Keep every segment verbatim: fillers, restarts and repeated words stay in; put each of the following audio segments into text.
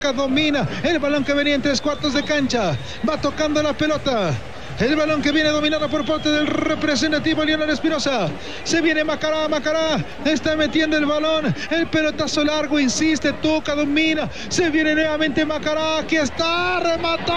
Domina el balón que venía en tres cuartos de cancha, va tocando la pelota. El balón que viene dominado por parte del representativo Lionel Espinosa. Se viene Macará, Macará está metiendo el balón. El pelotazo largo, insiste, toca, domina. Se viene nuevamente Macará. Aquí está, remató.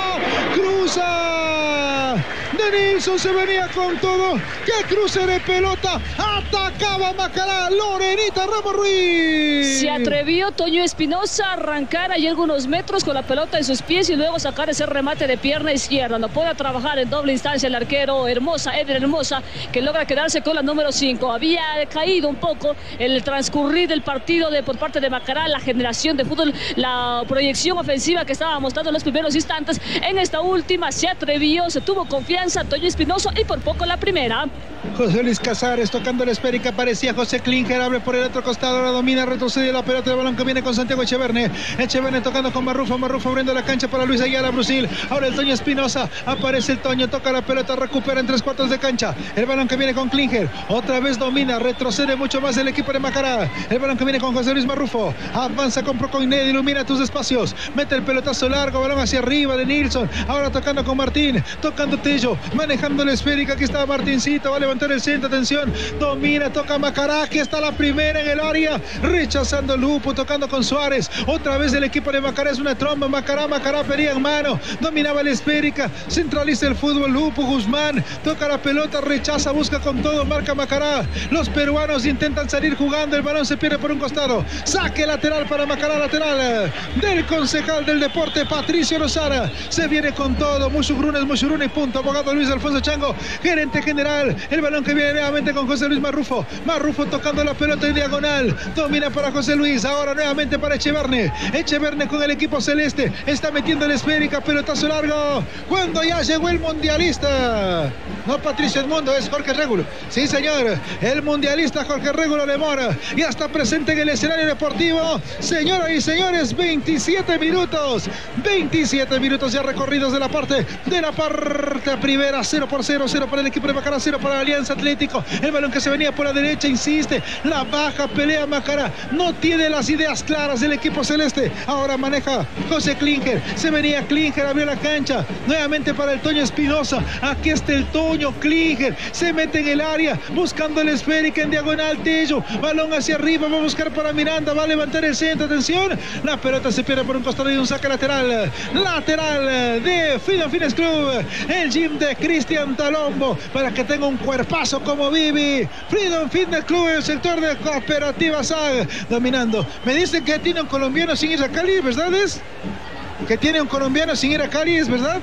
Cruza. Denilson se venía con todo. ¡Qué cruce de pelota! Atacaba Macará. Lorenita Ramos Ruiz. Se atrevió Toño Espinosa a arrancar ahí algunos metros con la pelota en sus pies y luego sacar ese remate de pierna izquierda. No puede trabajar en doble instancia el arquero Hermosa, Eder Hermosa, que logra quedarse con la número cinco. Había caído un poco el transcurrir del partido de, por parte de Macará, la generación de fútbol, la proyección ofensiva que estaba mostrando en los primeros instantes. En esta última se atrevió, se tuvo confianza Toño Espinosa y por poco la primera. José Luis Casares tocando la esférica, parecía José Klinger, abre por el otro costado, ahora domina, retrocede la pelota, el balón que viene con Santiago Echeverne. Echeverne tocando con Marrufo, Marrufo abriendo la cancha para Luis Ayala, Brusil. Ahora el Toño Espinosa, aparece el Toño, toca la pelota, recupera en tres cuartos de cancha. El balón que viene con Klinger, otra vez domina, retrocede mucho más el equipo de Macará. El balón que viene con José Luis Marrufo, avanza con Procoinet, ilumina tus espacios, mete el pelotazo largo, balón hacia arriba de Nilsson. Ahora tocando con Martín, tocando Tello, manejando la esférica. Aquí está Martincito, va a levantar el centro, atención, domina, toca Macará. Aquí está la primera en el área, rechazando Lupo, tocando con Suárez. Otra vez el equipo de Macará, es una tromba. Macará, Macará pedía en mano, dominaba la esférica, centraliza el fútbol. Lupo Guzmán toca la pelota, rechaza, busca con todo, marca Macará. Los peruanos intentan salir jugando, el balón se pierde por un costado. Saque lateral para Macará, lateral del concejal del deporte Patricio Lozara. Se viene con todo, Muchugrunes, Muchugrunes, punto. Abogado Luis Alfonso Chango, gerente general. El balón que viene nuevamente con José Luis Marrufo. Marrufo tocando la pelota en diagonal, domina para José Luis, ahora nuevamente para Echeverne. Echeverne con el equipo celeste, está metiendo la esférica, pelotazo largo. Cuando ya llegó el mundialista, no Patricio Edmundo, es Jorge Régulo. Sí, señor, el mundialista Jorge Régulo de Mora ya está presente en el escenario deportivo. Señoras y señores, veintisiete minutos, veintisiete minutos ya recorridos de la parte de la parte primera. Cero por cero, cero para el equipo de Macará, cero para la Alianza Atlético. El balón que se venía por la derecha, insiste, la baja, pelea Macará, no tiene las ideas claras del equipo celeste. Ahora maneja José Klinger, se venía Klinger, abrió la cancha, nuevamente para el Toño Espinosa. Aquí está el Toño, Klinger se mete en el área, buscando el esférica en diagonal. Tello, balón hacia arriba, va a buscar para Miranda, va a levantar el centro, atención, la pelota se pierde por un costado y un saque lateral, lateral de Freedom Fitness Club, el gym de Cristian Talombo, para que tenga un cuerpazo como Vivi. Freedom Fitness Club, el sector de Cooperativa S A G, dominando. Me dicen que tiene un colombiano sin ir a Cali, ¿verdad? ¿Es? Que tiene un colombiano sin ir a Cali, ¿es verdad?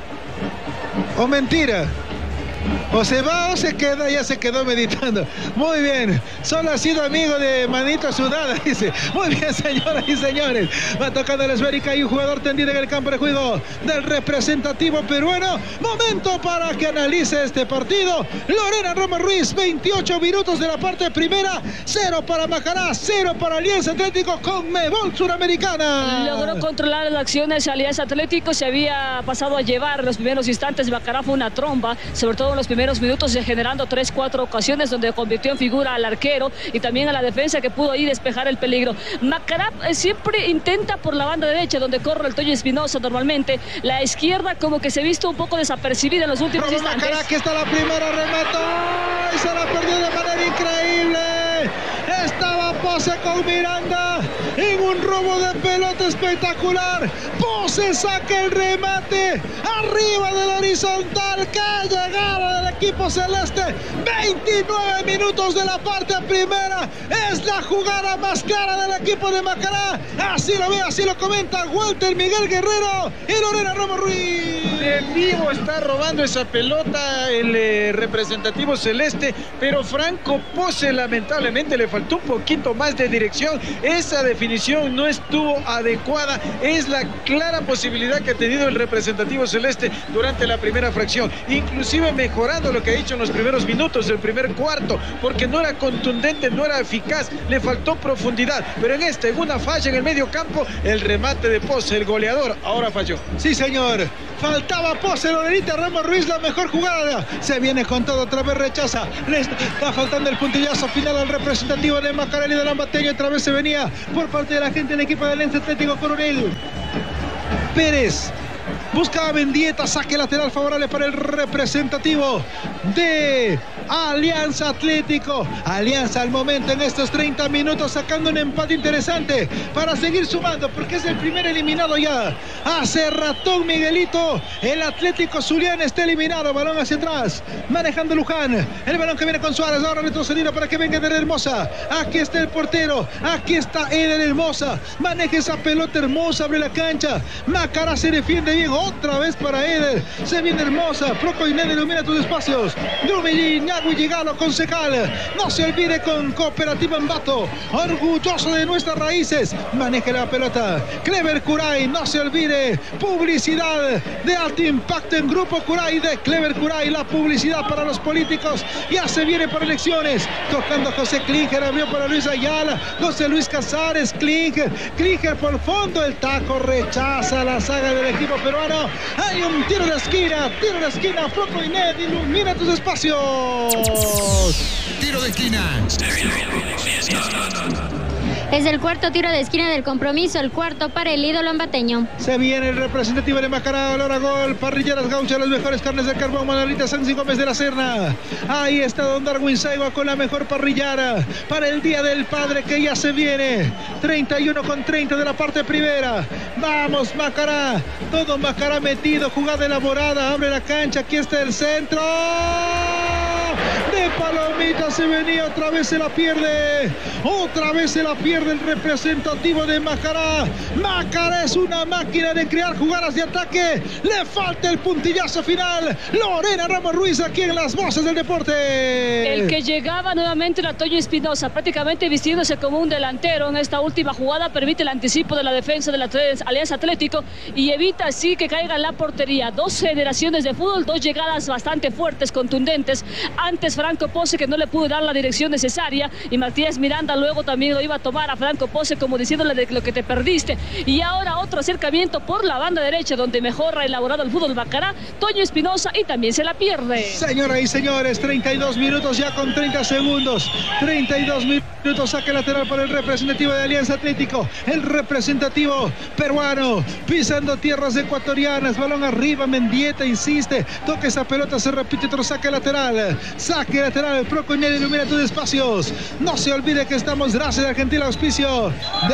¿O mentira? O se va o se queda, ya se quedó meditando. Muy bien, solo ha sido amigo de manito sudada, dice. Muy bien, señoras y señores. Va tocando la esférica y un jugador tendido en el campo de juego del representativo peruano. Momento para que analice este partido Lorena Ramos Ruiz. veintiocho minutos de la parte primera. Cero para Macará, cero para Alianza Atlético con Mebol Suramericana. Logró controlar las acciones Alianza Atlético. Se había pasado a llevar en los primeros instantes. Macará fue una tromba, sobre todo en los primeros minutos, generando tres, cuatro ocasiones donde convirtió en figura al arquero y también a la defensa, que pudo ahí despejar el peligro. Macará siempre intenta por la banda derecha, donde corre el Toño Espinosa normalmente. La izquierda como que se ha visto un poco desapercibida en los últimos Robo instantes. Macará, que está la primera, remató y se la perdió de manera increíble. Estaba Pose con Miranda en un robo de pelota espectacular. Pose saca el remate arriba del horizontal. ¡Qué llegada del equipo celeste! veintinueve minutos de la parte primera. Es la jugada más clara del equipo de Macará. Así lo ve, así lo comenta Walter Miguel Guerrero y Lorena Ramos Ruiz. De vivo está robando esa pelota el eh, representativo celeste, pero Franco Pose lamentablemente le faltó un poquito más de dirección. Esa definición no estuvo adecuada. Es la clara posibilidad que ha tenido el representativo celeste durante la primera fracción, inclusive mejorando lo que ha dicho en los primeros minutos del primer cuarto, porque no era contundente, no era eficaz, le faltó profundidad. Pero en esta, en una falla en el medio campo, el remate de Pose, el goleador, ahora falló. Sí, señor, falta faltaba pose, Lorenita Ramos Ruiz, la mejor jugada, se viene con todo, otra vez rechaza, le está faltando el puntillazo final al representativo de Macará de Lambateño, otra vez se venía por parte de la gente del equipo de Alianza Atlético Coronel. Pérez buscaba Mendieta, saque lateral favorable para el representativo de Alianza Atlético. Alianza al momento en estos treinta minutos sacando un empate interesante para seguir sumando, porque es el primer eliminado ya. Hace ratón Miguelito, el Atlético Zuliano está eliminado. Balón hacia atrás, manejando Luján. El balón que viene con Suárez, ahora retrocedido para que venga Eder Hermosa. Aquí está el portero, aquí está Eder Hermosa. Maneja esa pelota hermosa, abre la cancha. Macará se defiende bien, otra vez para Eder. Se viene Hermosa, Proco Inés ilumina tus espacios. Drumillín, Yagüi Llegalo, concejal. No se olvide con Cooperativa Ambato, orgulloso de nuestras raíces. Maneja la pelota Clever Curay, no se olvide. Publicidad de alto impacto en Grupo Curay de Clever Curay. La publicidad para los políticos ya se viene por elecciones. Tocando José Klinger, abrió para Luis Ayala. José Luis Casares, Klinger. Klinger por fondo, el taco rechaza la saga del equipo peruano. Hay un tiro de esquina, tiro de esquina. Floco Inet, ilumina tus espacios. Tiro de esquina. Es el cuarto tiro de esquina del compromiso, el cuarto para el ídolo ambateño. Se viene el representativo de Macará, Lora Gol, Parrilleras Gaucha, las mejores carnes de carbón, Manolita Sanz y Gómez de la Serna. Ahí está don Darwin Saigua con la mejor parrillera para el Día del Padre que ya se viene. treinta y uno con treinta de la parte primera. Vamos Macará, todo Macará metido, jugada elaborada, abre la cancha, aquí está el centro. De palomita se venía, otra vez se la pierde, otra vez se la pierde el representativo de Macará. Macará es una máquina de crear jugadas de ataque, le falta el puntillazo final. Lorena Ramos Ruiz aquí en las voces del deporte. El que llegaba nuevamente era Toño Espinosa, prácticamente vistiéndose como un delantero en esta última jugada, permite el anticipo de la defensa de la Alianza Atlético y evita así que caiga en la portería. Dos generaciones de fútbol, dos llegadas bastante fuertes, contundentes. Antes Franco Pose, que no le pudo dar la dirección necesaria, y Matías Miranda luego también lo iba a tomar a Franco Pose como diciéndole de lo que te perdiste. Y ahora otro acercamiento por la banda derecha donde mejor ha elaborado el fútbol Macará, Toño Espinosa, y también se la pierde. Señoras y señores, treinta y dos minutos ya con treinta segundos. treinta y dos minutos, saque lateral para el representativo de Alianza Atlético. El representativo peruano pisando tierras ecuatorianas. Balón arriba, Mendieta insiste. Toca esa pelota, se repite otro saque lateral. Saque lateral, el Proco Inés ilumina tus espacios. No se olvide que estamos gracias al gentil auspicio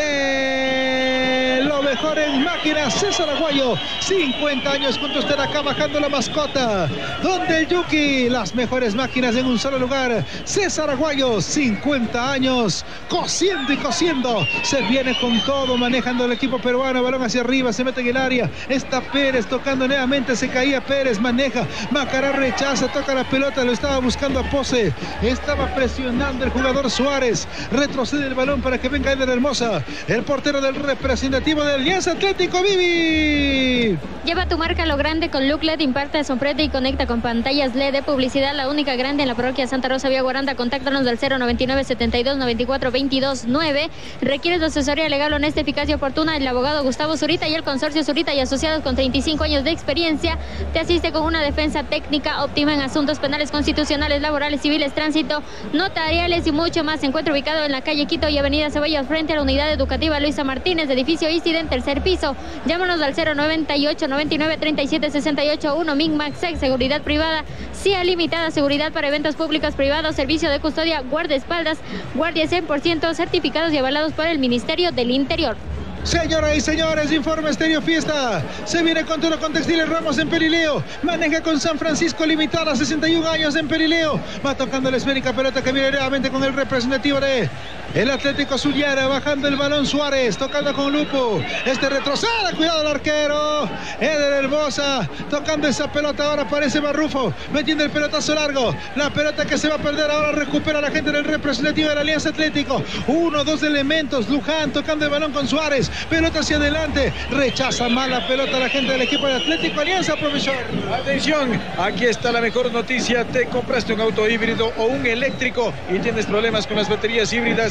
de lo mejor en máquinas César Aguayo. cincuenta años junto a usted acá bajando la mascota. Donde el Yuki, las mejores máquinas en un solo lugar. César Aguayo, cincuenta años cosiendo y cosiendo. Se viene con todo, manejando el equipo peruano. Balón hacia arriba, se mete en el área. Está Pérez tocando nuevamente, se caía Pérez, maneja. Macará rechaza, toca la pelota, lo estaba buscando a Pose. Estaba presionando el jugador Suárez. Retrocede el balón para que venga Eder Hermosa. El portero del representativo de Alianza Atlético, Vivi. Lleva tu marca a lo grande con Look L E D, imparte, sombrete y conecta con pantallas L E D de publicidad, la única grande en la parroquia Santa Rosa Vía Guaranda. Contáctanos del cero noventa y nueve, setenta y dos, noventa y cuatro, veintidós, nueve. Requieres de asesoría legal honesta, eficaz y oportuna. El abogado Gustavo Zurita y el consorcio Zurita y asociados con treinta y cinco años de experiencia te asiste con una defensa técnica óptima en asuntos penales, constitucionales, laborales, civiles, tránsito, notariales y mucho más. Se encuentra ubicado en la calle Quito y avenida Ceballos frente a la unidad educativa Luisa Martínez, edificio Isiden, tercer piso. Llámanos al cero noventa y ocho, noventa y nueve, treinta y siete, sesenta y ocho, uno. Mingmax, seguridad privada, C I A limitada, seguridad para eventos públicos privados, servicio de custodia, guardaespaldas, guardias cien por ciento certificados y avalados por el Ministerio del Interior. Señoras y señores, informe Estéreo Fiesta. Se viene con todo con Textiles Ramos en Perileo. Maneja con San Francisco Limitada, sesenta y un años en Perileo. Va tocando la esférica pelota que viene nuevamente con el representativo de el Atlético Zuliana. Bajando el balón Suárez, tocando con Lupo. Este retrocede, cuidado el arquero. Eder Hermosa, tocando esa pelota. Ahora aparece Barrufo, metiendo el pelotazo largo. La pelota que se va a perder, ahora recupera la gente del representativo de la Alianza Atlético. Uno, dos elementos. Luján tocando el balón con Suárez. Pelota hacia adelante, rechaza mal la pelota la gente del equipo de Atlético Alianza, profesor. Atención, aquí está la mejor noticia. Te compraste un auto híbrido o un eléctrico y tienes problemas con las baterías híbridas.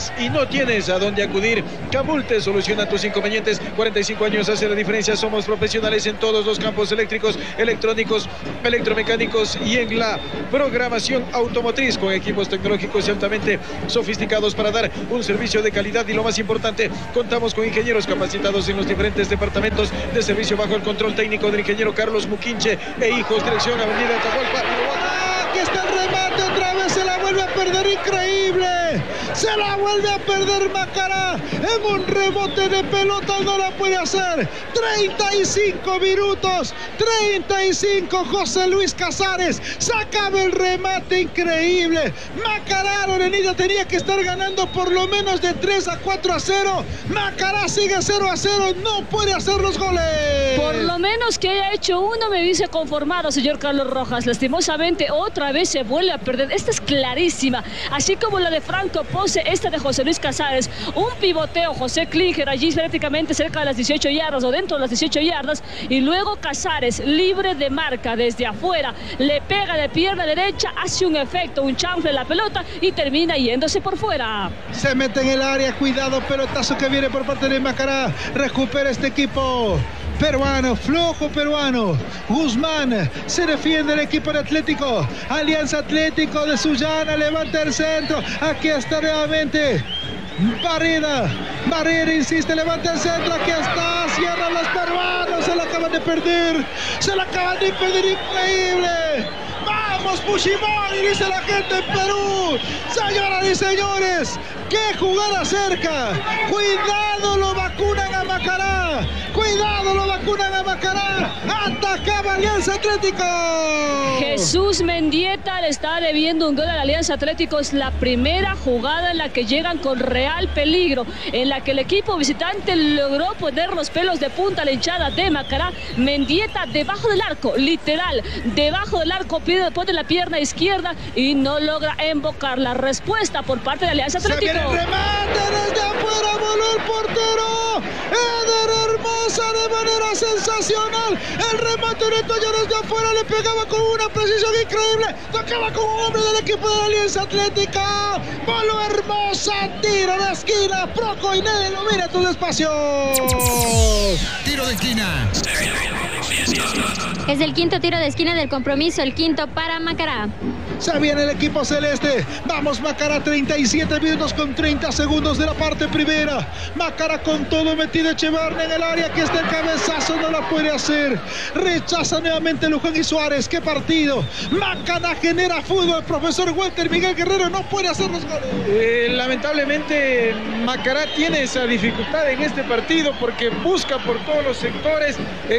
quieres y no tienes a dónde acudir, Kabul te soluciona tus inconvenientes. cuarenta y cinco años hace la diferencia. Somos profesionales en todos los campos eléctricos, electrónicos, electromecánicos y en la programación automotriz, con equipos tecnológicos altamente sofisticados para dar un servicio de calidad. Y lo más importante, contamos con ingenieros capacitados en los diferentes departamentos de servicio bajo el control técnico del ingeniero Carlos Muquinche e hijos. Dirección Avenida Atahualpa. Aquí está el remate, otra vez se la vuelve a perder, increíble. Se la vuelve a perder Macará en un rebote de pelota, no la puede hacer. treinta y cinco minutos, treinta y cinco, José Luis Casares sacaba el remate, increíble. Macará, Lorenita, tenía que estar ganando por lo menos de tres a cuatro a cero. Macará sigue cero a cero, no puede hacer los goles. Por lo menos que haya hecho uno me dice conformado, señor Carlos Rojas. Lastimosamente otra vez se vuelve a perder. Esta es clarísima, así como la de Franco Pose, esta de José Luis Casares. Un pivoteo, José Klinger allí prácticamente cerca de las dieciocho yardas o dentro de las dieciocho yardas, y luego Casares libre de marca desde afuera, le pega de pierna derecha, hace un efecto, un chanfle en la pelota y termina yéndose por fuera. Se mete en el área, cuidado, pelotazo que viene por parte de Macará. Recupera este equipo peruano, flojo peruano. Guzmán, se defiende el equipo de Atlético. Alianza Atlético de Sullana, levanta el centro. Aquí está nuevamente Barrera, Barrera insiste, levanta el centro, aquí está, cierran los peruanos, se la acaban de perder, se la acaban de perder, increíble. Vamos Fujimori, dice la gente en Perú. Señoras y señores, qué jugada cerca. Cuidado, lo vacunan a Macará. Cuidado, lo vacunan a Macará. Atacaba Alianza Atlético. Jesús Mendieta le está debiendo un gol a la Alianza Atlético. Es la primera jugada en la que llegan con real peligro, en la que el equipo visitante logró poner los pelos de punta a la hinchada de Macará. Mendieta debajo del arco, literal, debajo del arco, pide después de la pierna izquierda y no logra embocar. La respuesta por parte de Alianza Atlético. Se viene el remate desde afuera, voló el portero Eder Hermosa de manera sensacional. El remate de Toya desde afuera, le pegaba con una precisión increíble, tocaba con un hombre del equipo de la Alianza Atlética. Voló Hermosa, tiro de esquina, Proco y Nelo, mira tus espacios. Tiro de esquina. Es el quinto tiro de esquina del compromiso, el quinto para Macará. Se viene el equipo celeste. Vamos Macará, treinta y siete minutos con treinta segundos de la parte primera. Macará con todo, metido Echeverri en el área. Aquí está el cabezazo, no la puede hacer. Rechaza nuevamente Luján y Suárez. ¡Qué partido! Macará genera fútbol. Profesor Walter Miguel Guerrero no puede hacer los goles. Eh, lamentablemente Macará tiene esa dificultad en este partido porque busca por todos los sectores.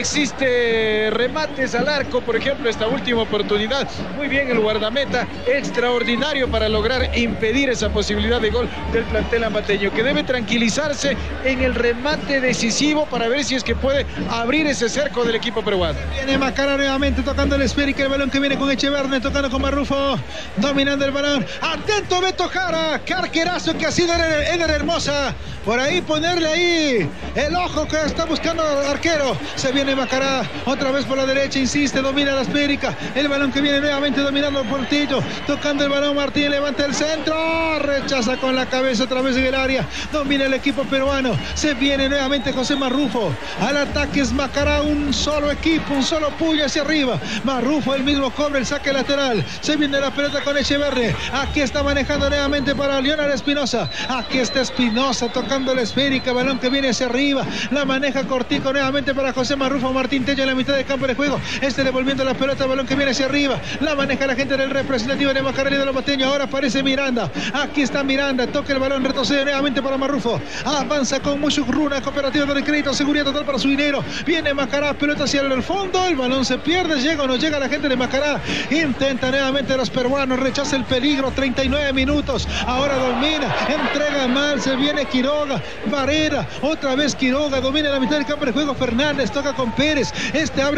Existe remates al arco, por ejemplo, esta última oportunidad. Muy bien el guardameta, extraordinario para lograr impedir esa posibilidad de gol del plantel ambateño, que debe tranquilizarse en el remate decisivo para ver si es que puede abrir ese cerco del equipo peruano. Viene Macará nuevamente tocando el esférico, el balón que viene con Echeverri, tocando con Marrufo, dominando el balón. Atento Beto Jara, carquerazo que ha sido Eder Hermosa. Por ahí ponerle ahí el ojo que está buscando el arquero. Se viene Macará, otra vez por la derecha, insiste, domina la esférica. El balón que viene nuevamente dominando Portillo, tocando el balón Martín, levanta el centro, rechaza con la cabeza otra vez en el área. Domina el equipo peruano. Se viene nuevamente José Marrufo. Al ataque es Macará, un solo equipo, un solo puño hacia arriba. Marrufo el mismo cobra el saque lateral. Se viene la pelota con Echeverri. Aquí está manejando nuevamente para Leonardo Espinosa. Aquí está Espinosa tocando la esférica, balón que viene hacia arriba. La maneja cortico nuevamente para José Marrufo. Martín Tello en la mitad del campo de juego. Este devolviendo la pelota, balón que viene hacia arriba. La maneja la gente del representativo de Macará y de los Mateños. Ahora aparece Miranda. Aquí está Miranda. Toca el balón, retrocede nuevamente para Marrufo. Avanza con Musukruna, cooperativa de crédito, seguridad total para su dinero. Viene Macará, pelota hacia el fondo. El balón se pierde. Llega o no llega la gente de Macará. Intenta nuevamente los peruanos. Rechaza el peligro. treinta y nueve minutos. Ahora domina. Entrega mal. Se viene Quiroga. Barrera. Otra vez Quiroga. Domina la mitad del campo de juego. Fernández toca con Pérez. Este abre por la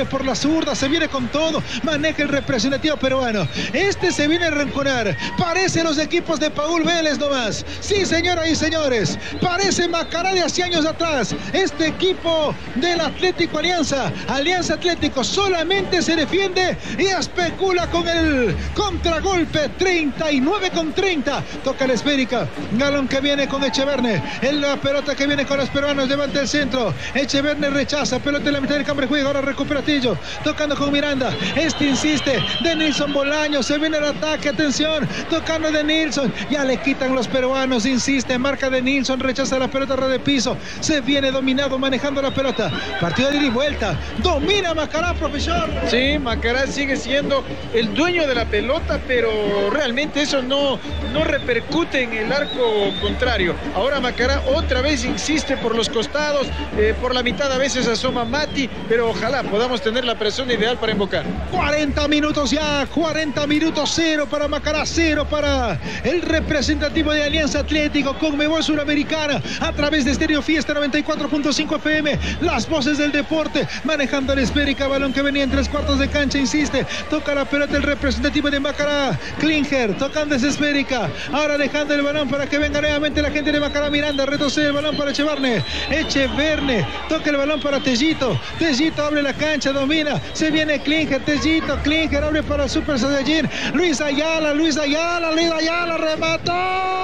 zurda, se viene con todo, maneja el representativo peruano. Este se viene a arranconar. Parece los equipos de Paul Vélez nomás. Sí, señoras y señores, parece Macará de hace años atrás. Este equipo del Atlético Alianza, Alianza Atlético, solamente se defiende y especula con el contragolpe. Treinta y nueve con treinta. Toca la esférica. Galón que viene con Echeverne. En la pelota que viene con los peruanos. Levanta el centro. Echeverne rechaza. Pelota en la mitad del campo de juego. Ahora recupera Tillo. Tocando con Miranda. Este insiste. De Nilson Bolaño. Se viene el ataque. Atención. Tocando de Nilson. Ya le quitan los peruanos. Insiste. Marca de Nilson. Rechaza la pelota red de piso. Se viene dominado manejando la pelota. Partido de ida y vuelta. Domina Macará, profesor. Sí, Macará sigue siendo el dueño de la pelota, pero realmente eso no, no repercute en el arco contrario. Ahora Macará otra vez insiste por los costados, eh, por la mitad a veces asoma Mati, pero ojalá podamos tener la presión ideal para invocar. cuarenta minutos ya, cuarenta minutos, cero para Macará, cero para el representativo de Alianza Atlético, Conmebol Suramericana, a través de Estéreo Fiesta noventa y cuatro punto cinco F M, las voces del deporte, manejando la esférica, balón que venía en tres cuartos de cancha, insiste, toca la pelota el representativo de Macará, Klinger, tocando esa esférica, ahora dejando el balón para que venga nuevamente la gente de Macará. Miranda, retrocede el balón para Echeverne, Echeverne, toca el balón para Tellito, Tellito abre la cancha, domina, se viene Klinger, Tellito, Klinger abre para Super Saiyajin, Luis Ayala, Luis Ayala, Luis Ayala, remató,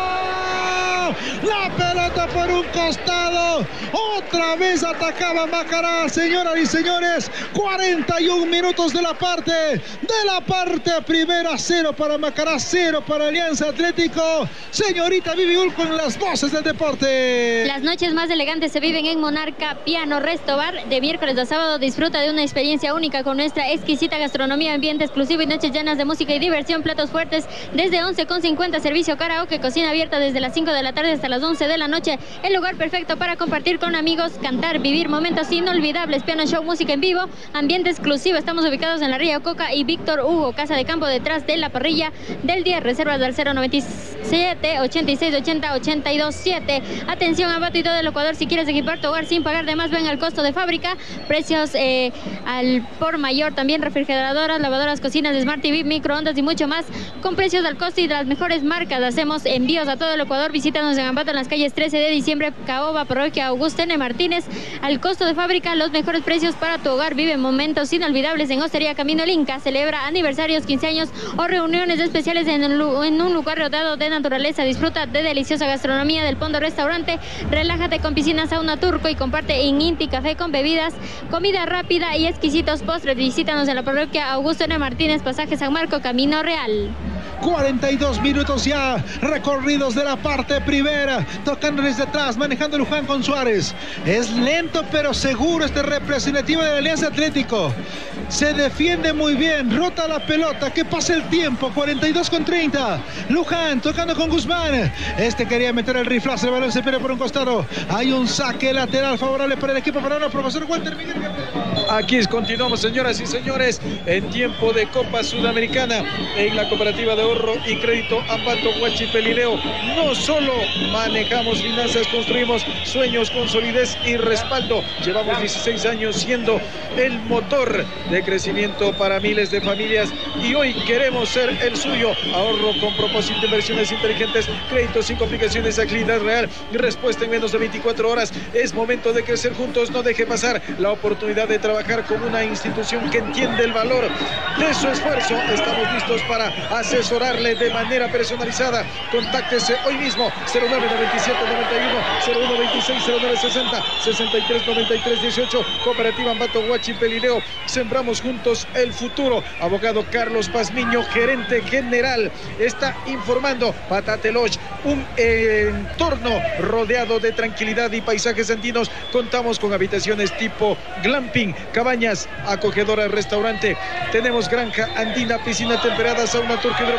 la pelota por un costado, otra vez atacaba Macará, señoras y señores, cuarenta y un minutos de la parte, de la parte primera, cero para Macará, cero para Alianza Atlético. Señorita Vivi Ul con las voces del deporte. Las noches más elegantes se viven en Monarca Piano Resto Bar. De miércoles a sábado disfruta de una experiencia única con nuestra exquisita gastronomía, ambiente exclusivo y noches llenas de música y diversión, platos fuertes desde once con cincuenta, servicio karaoke, cocina abierta desde las cinco de la tarde hasta las once de la noche. El lugar perfecto para compartir con amigos, cantar, vivir momentos inolvidables, piano show, música en vivo, ambiente exclusivo. Estamos ubicados en la Ría Coca y Víctor Hugo, casa de campo, detrás de la parrilla del día. Reservas del cero noventa y siete, ochenta y seis, ochenta, ochenta y dos, siete. Atención, Ambato y todo el Ecuador, si quieres equipar tu hogar sin pagar de más, ven al costo de fábrica, precios eh, al por mayor, también refrigeradoras, lavadoras, cocinas, Smart T V, microondas y mucho más, con precios al costo y de las mejores marcas. Hacemos envíos a todo el Ecuador. Visítanos en Ambato en las calles trece de diciembre, Caoba, Parroquia Augusto N. Martínez, al costo de fábrica, los mejores precios para tu hogar. Vive momentos inolvidables en Hostería Camino Linca. Celebra aniversarios, quince años o reuniones especiales en, el, en un lugar rodeado de naturaleza. Disfruta de deliciosa gastronomía del Pondo Restaurante. Relájate con piscina, sauna turco y comparte en Inti Café con bebidas, comida rápida y exquisitos postres. Visítanos en la Parroquia Augusto N. Martínez, pasaje San Marco, Camino Real. cuarenta y dos minutos ya recorridos de la parte primera, tocando desde atrás, manejando Luján con Suárez. Es lento pero seguro este representativo de la Alianza Atlético. Se defiende muy bien, rota la pelota, que pasa el tiempo, cuarenta y dos con treinta. Luján tocando con Guzmán. Este quería meter el riflazo, el balón se pierde por un costado. Hay un saque lateral favorable para el equipo peruano, profesor Walter Miguel. Aquí continuamos, señoras y señores, en tiempo de Copa Sudamericana en la Cooperativa de Ahorro y Crédito Ambato Huachipelileo. No solo manejamos finanzas, construimos sueños con solidez y respaldo. Llevamos dieciséis años siendo el motor de crecimiento para miles de familias y hoy queremos ser el suyo. Ahorro con propósito, inversiones inteligentes, créditos sin complicaciones, agilidad real, respuesta en menos de veinticuatro horas. Es momento de crecer juntos. No deje pasar la oportunidad de trabajar con una institución que entiende el valor de su esfuerzo. Estamos listos para asesorarle de manera personalizada. Contáctese hoy mismo, cero nueve noventa y siete noventa y uno, cero uno veintiséis, cero nueve sesenta, sesenta y tres noventa y tres dieciocho. Cooperativa Ambato Huachipelileo. Sembramos juntos el futuro. Abogado Carlos Pazmiño, gerente general, está informando. Patateloch, un eh, entorno rodeado de tranquilidad y paisajes andinos. Contamos con habitaciones tipo glamping, cabañas, acogedora, restaurante. Tenemos granja andina, piscina temperada, sauna turca, hidromasaje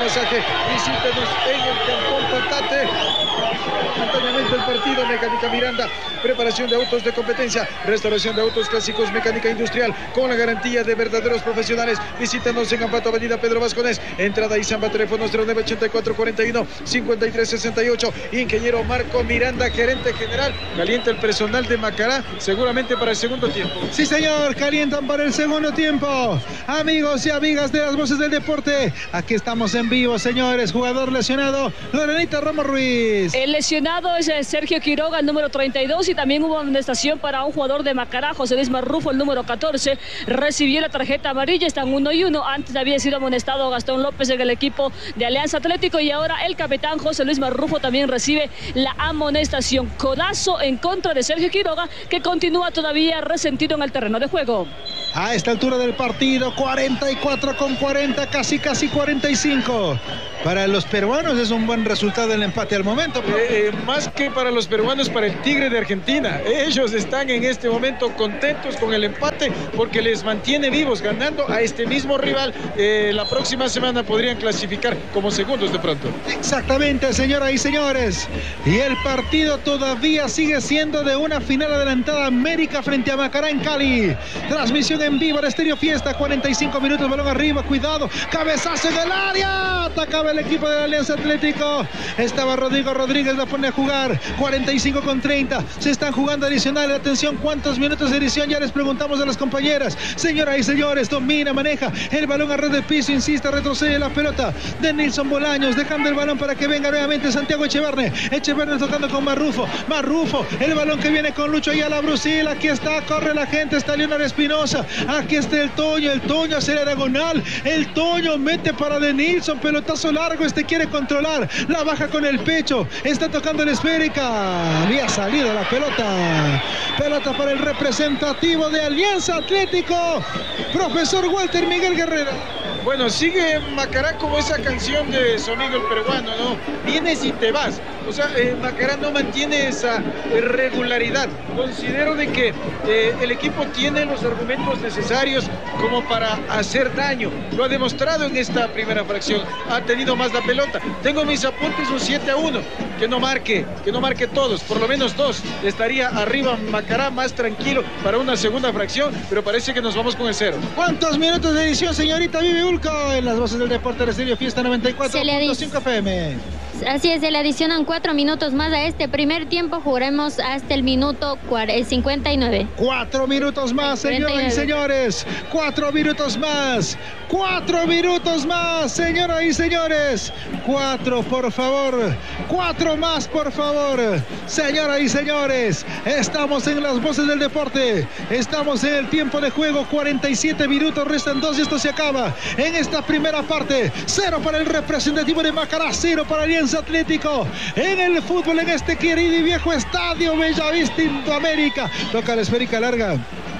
pasaje. Visítenos en el Cantón Patate. Momentáneamente el partido. Mecánica Miranda, preparación de autos de competencia, restauración de autos clásicos, mecánica industrial con la garantía de verdaderos profesionales. Visítanos en Ambato, avenida Pedro Vasconés, entrada y Zamba, teléfono cero nueve ochenta y cuatro cuarenta y uno cincuenta y tres sesenta y ocho. Ingeniero Marco Miranda, gerente general. Calienta el personal de Macará, seguramente para el segundo tiempo. Sí, señor, calientan para el segundo tiempo. Amigos y amigas de las voces del deporte, aquí estamos en vivo, señores. Jugador lesionado, Lorenita Ramos Ruiz. El lesionado es Sergio Quiroga, el número treinta y dos, y también hubo amonestación para un jugador de Macará, José Luis Marrufo, el número catorce, recibió la tarjeta amarilla, están uno y uno. Antes había sido amonestado Gastón López en el equipo de Alianza Atlético, y ahora el capitán José Luis Marrufo también recibe la amonestación. Codazo en contra de Sergio Quiroga, que continúa todavía resentido en el terreno de juego. A esta altura del partido, cuarenta y cuatro con cuarenta, casi casi cuarenta y cinco. Para los peruanos es un buen resultado el empate al momento. Eh, eh, más que para los peruanos, para el Tigre de Argentina. Ellos están en este momento contentos con el empate porque les mantiene vivos, ganando a este mismo rival. Eh, la próxima semana podrían clasificar como segundos de pronto. Exactamente, señoras y señores. Y el partido todavía sigue siendo de una final adelantada. América frente a Macará en Cali. Transmisión en vivo de Estéreo Fiesta, cuarenta y cinco minutos, balón arriba, cuidado, cabezazo en el área. Atacaba el equipo de la Alianza Atlético. Estaba Rodrigo Rodríguez, la pone a jugar. cuarenta y cinco con treinta. Se están jugando adicionales. Atención, ¿cuántos minutos de edición? Ya les preguntamos a las compañeras. Señoras y señores, domina, maneja el balón a red de piso, insiste, retrocede la pelota de Nilson Bolaños, dejando el balón para que venga nuevamente Santiago Echeverne. Echeverne tocando con Marrufo. Marrufo, el balón que viene con Lucho Ayala Brusil. Aquí está, corre la gente, está Leonardo Espinosa. Aquí está el Toño, el Toño hace la diagonal. El Toño mete para de Nilson, pelotazo largo, este quiere controlar, la baja con el pecho, está tocando la esférica, había salido la pelota, pelota para el representativo de Alianza Atlético, profesor Walter Miguel Guerrero. Bueno, sigue Macará como esa canción de su amigo el peruano, ¿no? Vienes y te vas. O sea, eh, Macará no mantiene esa eh, regularidad. Considero de que eh, el equipo tiene los argumentos necesarios como para hacer daño. Lo ha demostrado en esta primera fracción. Ha tenido más la pelota. Tengo mis apuntes un siete a uno. Que no marque, que no marque todos, por lo menos dos. Estaría arriba Macará más tranquilo para una segunda fracción, pero parece que nos vamos con el cero. ¿Cuántos minutos de edición, señorita Vivi Ulco, en las voces del deporte de Estéreo Fiesta noventa y cuatro punto cinco F M? Así es, se le adicionan cuatro minutos más a este primer tiempo. Jugaremos hasta el minuto cincuenta y nueve. Cuatro minutos más, señoras y señores. Cuatro minutos más. Cuatro minutos más, señoras y señores. Cuatro, por favor. Cuatro más, por favor. Señoras y señores, estamos en las voces del deporte. Estamos en el tiempo de juego. cuarenta y siete minutos, restan dos y esto se acaba. En esta primera parte, cero para el representativo de Macará, cero para Alianza Atlético. En el fútbol, en este querido y viejo estadio Bellavista Indoamérica. Toca la esférica larga.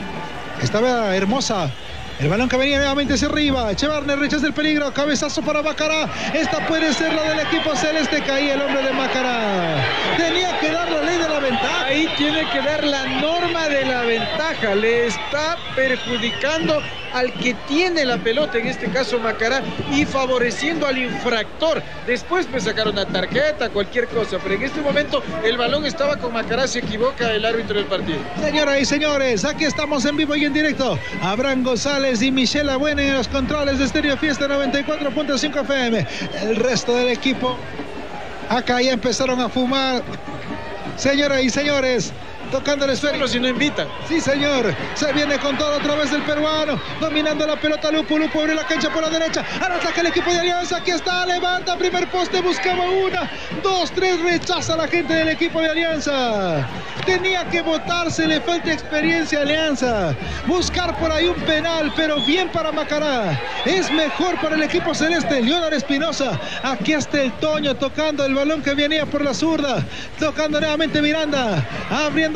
Estaba hermosa. El balón que venía nuevamente hacia arriba. Echeverne rechaza el peligro. Cabezazo para Macará. Esta puede ser la del equipo celeste. Caía el hombre de Macará. Tenía que dar la ley de la ventaja. Ahí tiene que dar la norma de la ventaja. Le está perjudicando al que tiene la pelota, en este caso Macará, y favoreciendo al infractor. Después me sacaron una tarjeta, cualquier cosa, pero en este momento el balón estaba con Macará, se equivoca el árbitro del partido. Señoras y señores, aquí estamos en vivo y en directo. Abraham González y Michelle Abuena en los controles de Estéreo Fiesta noventa y cuatro punto cinco F M. El resto del equipo acá ya empezaron a fumar. Señoras y señores, tocando el esférico. Si no invitan. Sí, señor. Se viene con todo otra vez el peruano. Dominando la pelota Lupo. Lupo abre la cancha por la derecha. Ahora ataca el equipo de Alianza. Aquí está. Levanta. Primer poste. Buscaba una. Dos, tres. Rechaza la gente del equipo de Alianza. Tenía que botarse. Le falta experiencia a Alianza. Buscar por ahí un penal. Pero bien para Macará. Es mejor para el equipo celeste. Leonardo Espinosa. Aquí está el Toño tocando el balón que venía por la zurda. Tocando nuevamente Miranda. Abriendo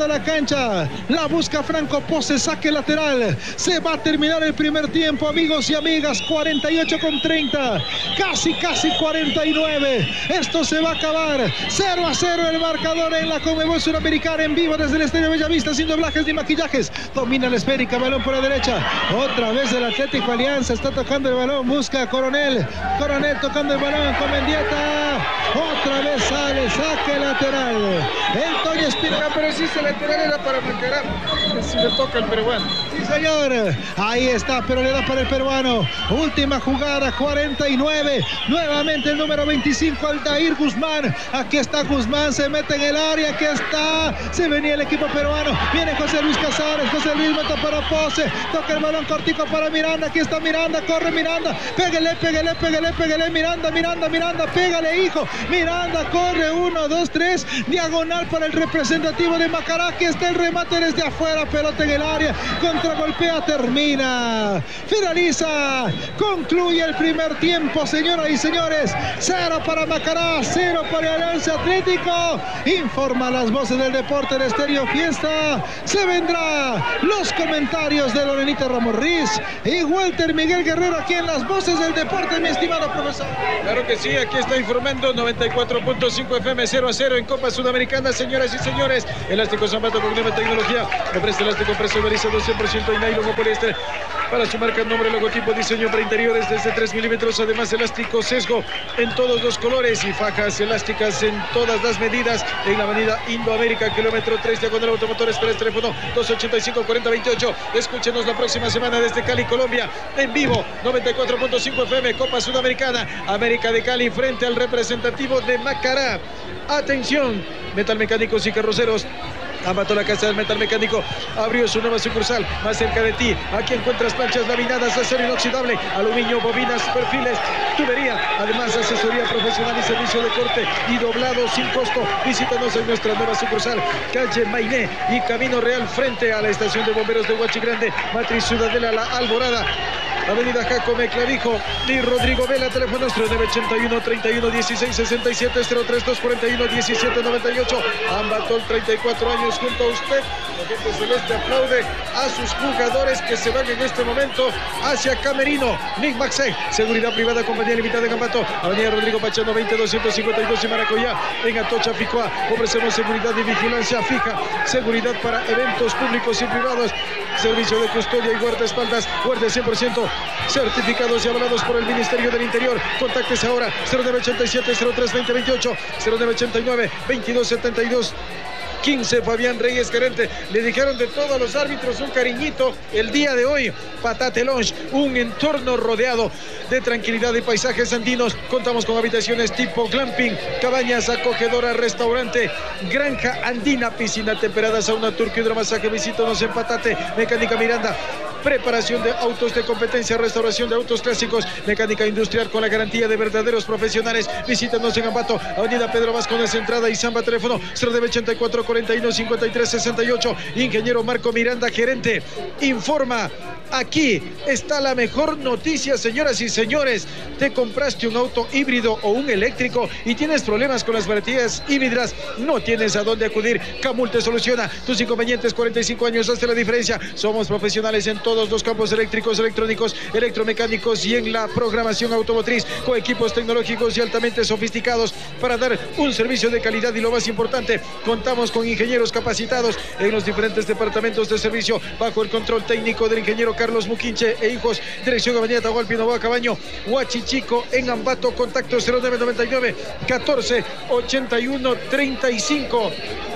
abriendo la cancha, la busca Franco Pose, saque lateral, se va a terminar el primer tiempo, amigos y amigas, cuarenta y ocho con treinta, casi casi cuarenta y nueve, esto se va a acabar, cero a cero el marcador en la Conmebol Suramericana, en vivo desde el Estadio Bellavista, sin doblajes ni maquillajes, domina la esférica, balón por la derecha, otra vez el Atlético Alianza, está tocando el balón, busca a Coronel, Coronel tocando el balón con Mendieta, otra vez sale, saque lateral, el Toño Espinosa, pero si ese lateral era para Macará, si le toca el peruano. Sí señor, ahí está, pero le da para el peruano, última jugada, cuarenta y nueve, nuevamente el número veinticinco, Aldair Guzmán, aquí está Guzmán, se mete en el área, aquí está, se venía el equipo peruano, viene José Luis Casares, José Luis mete para Pose, toca el balón cortico para Miranda, aquí está Miranda, corre Miranda, pégale, pégale, pégale, pégale, Miranda, Miranda, Miranda, pégale hijo, Miranda corre, uno, dos, tres, diagonal para el representativo de Macará, aquí está el remate desde afuera, pelota en el área, contragolpea, termina, finaliza, concluye el primer tiempo, señoras y señores, cero para Macará, cero para el Alianza Atlético, informa las voces del deporte de Estéreo Fiesta, se vendrá los comentarios de Lorenita Ramos Riz y Walter Miguel Guerrero aquí en las voces del deporte, mi estimado profesor. Claro que sí, aquí está informando noventa y cuatro punto cinco F M, cero a cero en Copa Sudamericana, señoras y señores, Elástico Zambato con nueva tecnología, ofrece elástico presurizado cien por ciento y nylon o poliéster para su marca, nombre, logotipo, diseño para interiores desde tres milímetros, además elástico sesgo en todos los colores y fajas elásticas en todas las medidas en la avenida Indoamérica, kilómetro tres, diagonal automotores, para el teléfono dos ochenta y cinco, cuarenta veintiocho. Escúchenos la próxima semana desde Cali, Colombia, en vivo, noventa y cuatro punto cinco F M, Copa Sudamericana, América de Cali frente al representativo de Macará. Atención, metalmecánicos y carroceros. Ambato, la casa del metal mecánico, abrió su nueva sucursal más cerca de ti. Aquí encuentras planchas laminadas, acero inoxidable, aluminio, bobinas, perfiles, tubería. Además, asesoría profesional y servicio de corte y doblado sin costo. Visítanos en nuestra nueva sucursal, calle Mainé y Camino Real, frente a la estación de bomberos de Huachi Grande, Matriz Ciudadela, La Alborada. Avenida Jacome Clavijo y Rodrigo Vela, teléfono nueve ochenta y uno, treinta y uno, dieciséis, sesenta y siete, cero tres dos, cuarenta y uno, diecisiete, noventa y ocho. Ambatol, treinta y cuatro años junto a usted. La gente celeste aplaude a sus jugadores que se van en este momento hacia Camerino. Nick Maxey, seguridad privada, compañía limitada en Ambato, Avenida Rodrigo Pachano, veinte, doscientos cincuenta y dos y Maracuyá, en Atocha, Ficoa. Ofrecemos seguridad y vigilancia fija, seguridad para eventos públicos y privados, servicio de custodia y guardaespaldas, guardia cien por ciento certificados y avalados por el Ministerio del Interior. Contáctese ahora, cero nueve ochenta y siete, cero tres, veinte, veintiocho, cero nueve ochenta y nueve, veintidós, setenta y dos, quince. Fabián Reyes, gerente. Le dijeron de todos los árbitros un cariñito el día de hoy. Patate Lounge, un entorno rodeado de tranquilidad y paisajes andinos. Contamos con habitaciones tipo glamping, cabañas acogedoras, restaurante, granja andina, piscina temperada, sauna, turco, hidromasaje. Visítanos en Patate. Mecánica Miranda, preparación de autos de competencia, restauración de autos clásicos, mecánica industrial con la garantía de verdaderos profesionales. Visítanos en Ambato, Avenida Pedro Vascones, entrada y Zamba, teléfono cero nueve ochenta y cuatro, cuarenta y uno, cincuenta y tres, sesenta y ocho. Ingeniero Marco Miranda, gerente, informa. Aquí está la mejor noticia, señoras y señores. Te compraste un auto híbrido o un eléctrico y tienes problemas con las baterías híbridas, no tienes a dónde acudir. Camul te soluciona tus inconvenientes. Cuarenta y cinco años, hazte la diferencia. Somos profesionales en todos los campos eléctricos, electrónicos, electromecánicos y en la programación automotriz, con equipos tecnológicos y altamente sofisticados para dar un servicio de calidad. Y lo más importante, contamos con ingenieros capacitados en los diferentes departamentos de servicio, bajo el control técnico del ingeniero Carlos Muquinche e hijos. Dirección Avenida Tahualpi, Novoa Cabaño, Huachichico, en Ambato. Contacto cero nueve noventa y nueve, catorce, ochenta y uno, treinta y cinco.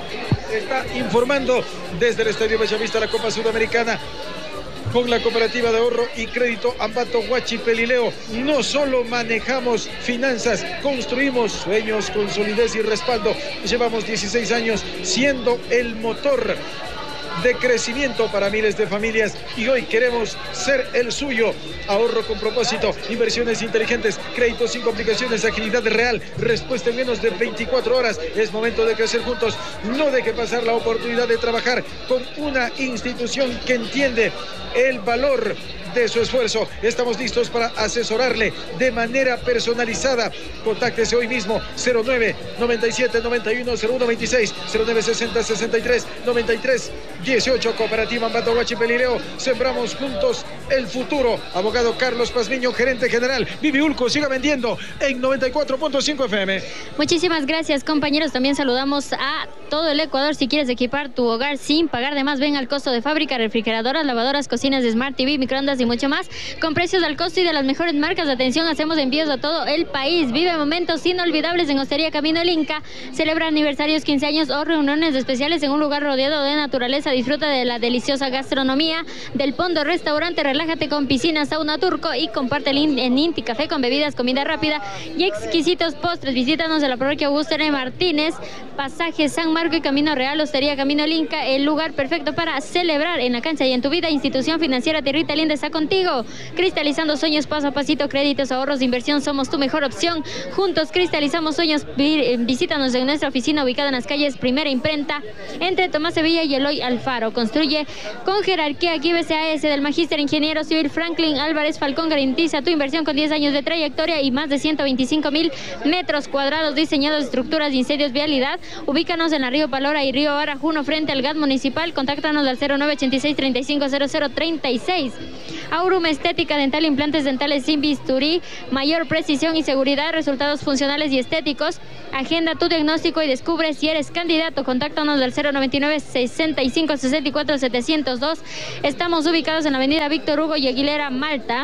Está informando desde el Estadio Bellavista la Copa Sudamericana con la Cooperativa de Ahorro y Crédito Ambato Huachipelileo. No solo manejamos finanzas, construimos sueños con solidez y respaldo. Llevamos dieciséis años siendo el motor de crecimiento para miles de familias y hoy queremos ser el suyo. Ahorro con propósito, inversiones inteligentes, créditos sin complicaciones, agilidad real, respuesta en menos de veinticuatro horas. Es momento de crecer juntos. No deje pasar la oportunidad de trabajar con una institución que entiende el valor de su esfuerzo. Estamos listos para asesorarle de manera personalizada. Contáctese hoy mismo cero nueve noventa y siete noventa y uno cero uno veintiséis, cero nueve sesenta sesenta y tres noventa y tres dieciocho. Cooperativa Ambato Huachipelileo. Sembramos juntos el futuro. Abogado Carlos Pazmiño, gerente general. Viviulco, siga vendiendo en noventa y cuatro punto cinco F M. Muchísimas gracias, compañeros. También saludamos a todo el Ecuador. Si quieres equipar tu hogar sin pagar de más, ven al costo de fábrica, refrigeradoras, lavadoras, cocinas de Smart T V, microondas y mucho más, con precios al costo y de las mejores marcas. Atención, hacemos envíos a todo el país. Vive momentos inolvidables en Hostería Camino del Inca. Celebra aniversarios, quince años o reuniones especiales en un lugar rodeado de naturaleza. Disfruta de la deliciosa gastronomía del Pondo Restaurante. Relájate con piscina, sauna turco y comparte en Inti Café con bebidas, comida rápida y exquisitos postres. Visítanos en la parroquia Augusto N. Martínez, pasaje San Marco y Camino Real, Hostería Camino del Inca, el lugar perfecto para celebrar en la cancha y en tu vida. Institución financiera Tierrita Linda está contigo, cristalizando sueños paso a pasito, créditos, ahorros de inversión, somos tu mejor opción. Juntos cristalizamos sueños. Visítanos en nuestra oficina ubicada en las calles Primera Imprenta, entre Tomás Sevilla y Eloy Alfaro. Construye con jerarquía aquí B C A S del Magíster Ingeniero Civil Franklin Álvarez Falcón. Garantiza tu inversión con diez años de trayectoria y más de ciento veinticinco mil metros cuadrados diseñados, estructuras de incendios, vialidad. Ubícanos en la Río Palora y Río Arajuno frente al G A T municipal. Contáctanos al cero nueve ochenta y seis treinta y cinco cero cero treinta y seis. Aurum Estética Dental, implantes dentales sin bisturí, mayor precisión y seguridad, resultados funcionales y estéticos. Agenda tu diagnóstico y descubre si eres candidato. Contáctanos al cero noventa y nueve sesenta y cinco sesenta y cuatro setecientos dos. Estamos ubicados en la avenida Víctor Hugo y Aguilera, Malta.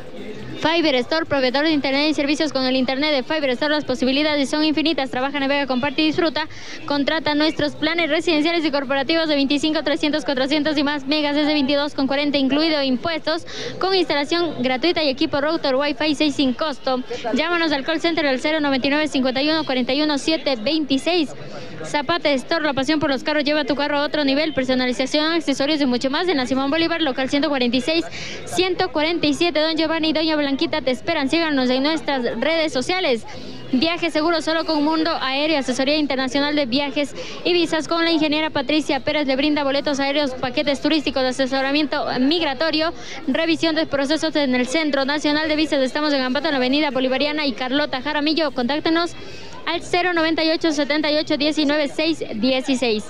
Fiber Store, proveedor de internet y servicios con el internet de Fiber Store. Las posibilidades son infinitas. Trabaja, navega, comparte y disfruta. Contrata nuestros planes residenciales y corporativos de veinticinco, trescientos, cuatrocientos y más megas desde veintidós con cuarenta incluido impuestos, con instalación gratuita y equipo router Wi-Fi seis sin costo. Llámanos al call center al cero noventa y nueve cincuenta y uno cuarenta y uno siete veintiséis. Zapata Store, la pasión por los carros lleva tu carro a otro nivel. Personalización, accesorios y mucho más en la Simón Bolívar, local ciento cuarenta y seis, ciento cuarenta y siete. Don Giovanni y Doña Blanquita te esperan. Síganos en nuestras redes sociales. Viaje seguro solo con Mundo Aéreo, asesoría internacional de viajes y visas con la ingeniera Patricia Pérez. Le brinda boletos aéreos, paquetes turísticos, asesoramiento migratorio, revisión de procesos en el Centro Nacional de Visas. Estamos en Ambato, en la avenida Bolivariana y Carlota Jaramillo. Contáctenos al cero noventa y ocho setenta y ocho diecinueve seis dieciséis.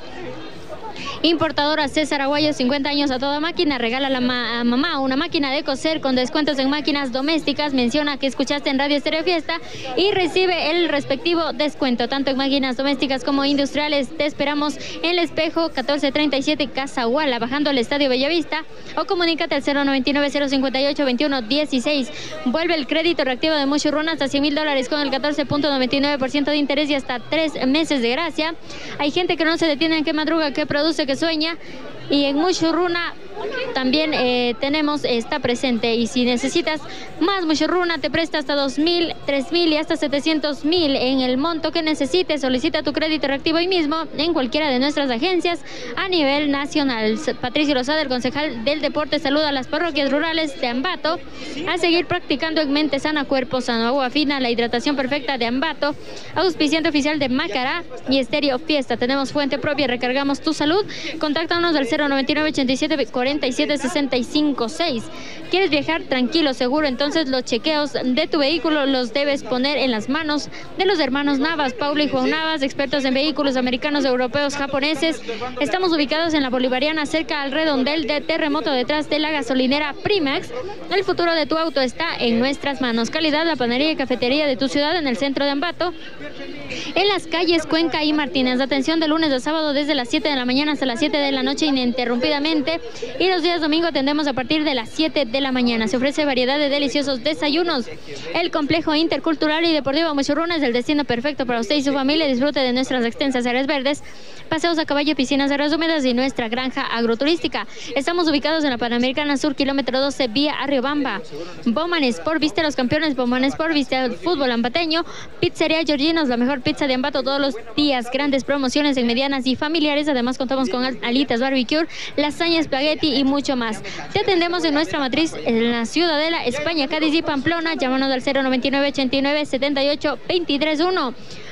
Importadora César Aguayo, cincuenta años a toda máquina. Regala la ma a mamá una máquina de coser con descuentos en máquinas domésticas. Menciona que escuchaste en Radio Estéreo Fiesta y recibe el respectivo descuento, tanto en máquinas domésticas como industriales. Te esperamos en El Espejo, catorce treinta y siete, Casa Huala, bajando al Estadio Bellavista, o comunícate al cero noventa y nueve cero cincuenta y ocho veintiuno dieciséis. Vuelve el crédito reactivo de Mushurruna hasta cien mil dólares con el catorce punto noventa y nueve por ciento de interés y hasta tres meses de gracia. Hay gente que no se detiene, en que madruga, que produce, que sueña, y en Mushurruna también eh, tenemos, está presente. Y si necesitas más, Mushurruna te presta hasta dos mil, tres mil y hasta setecientos mil en el monto que necesites. Solicita tu crédito reactivo hoy mismo en cualquiera de nuestras agencias a nivel nacional. Patricio Rosada, el concejal del deporte, saluda a las parroquias rurales de Ambato a seguir practicando en mente sana, cuerpo sano. Agua fina, la hidratación perfecta de Ambato, auspiciante oficial de Macará y Estéreo Fiesta. Tenemos fuente propia, recargamos tu salud. Contáctanos al cero noventa y nueve ochenta y siete cuarenta y siete sesenta y cinco seis. ¿Quieres viajar tranquilo, seguro? Entonces los chequeos de tu vehículo los debes poner en las manos de los hermanos Navas, Paulo y Juan Navas, expertos en vehículos americanos, europeos, japoneses. Estamos ubicados en la Bolivariana, cerca al redondel de Terremoto, detrás de la gasolinera Primax. El futuro de tu auto está en nuestras manos. Calidad, la panadería y cafetería de tu ciudad en el centro de Ambato, en las calles Cuenca y Martínez. Atención de lunes a sábado desde las siete de la mañana hasta las siete de la noche ininterrumpidamente, y los días domingo atendemos a partir de las siete de la mañana. Se ofrece variedad de deliciosos desayunos. El complejo intercultural y deportivo Mushurruna es el destino perfecto para usted y su familia. Disfrute de nuestras extensas áreas verdes, paseos a caballo, piscinas, áreas húmedas y nuestra granja agroturística. Estamos ubicados en la Panamericana Sur, kilómetro doce, vía Arriobamba. Bowman Sport, viste a los campeones. Bowman Sport, viste al fútbol ambateño. Pizzería Georginos, la mejor pizza de Ambato todos los días. Grandes promociones en medianas y familiares. Además contamos con alitas barbecue, lasaña, espagueti y mucho más. Te atendemos en nuestra matriz en la Ciudadela, España, Cádiz y Pamplona. Llámanos al cero noventa y nueve ochenta y nueve setenta y ocho veintitrés uno.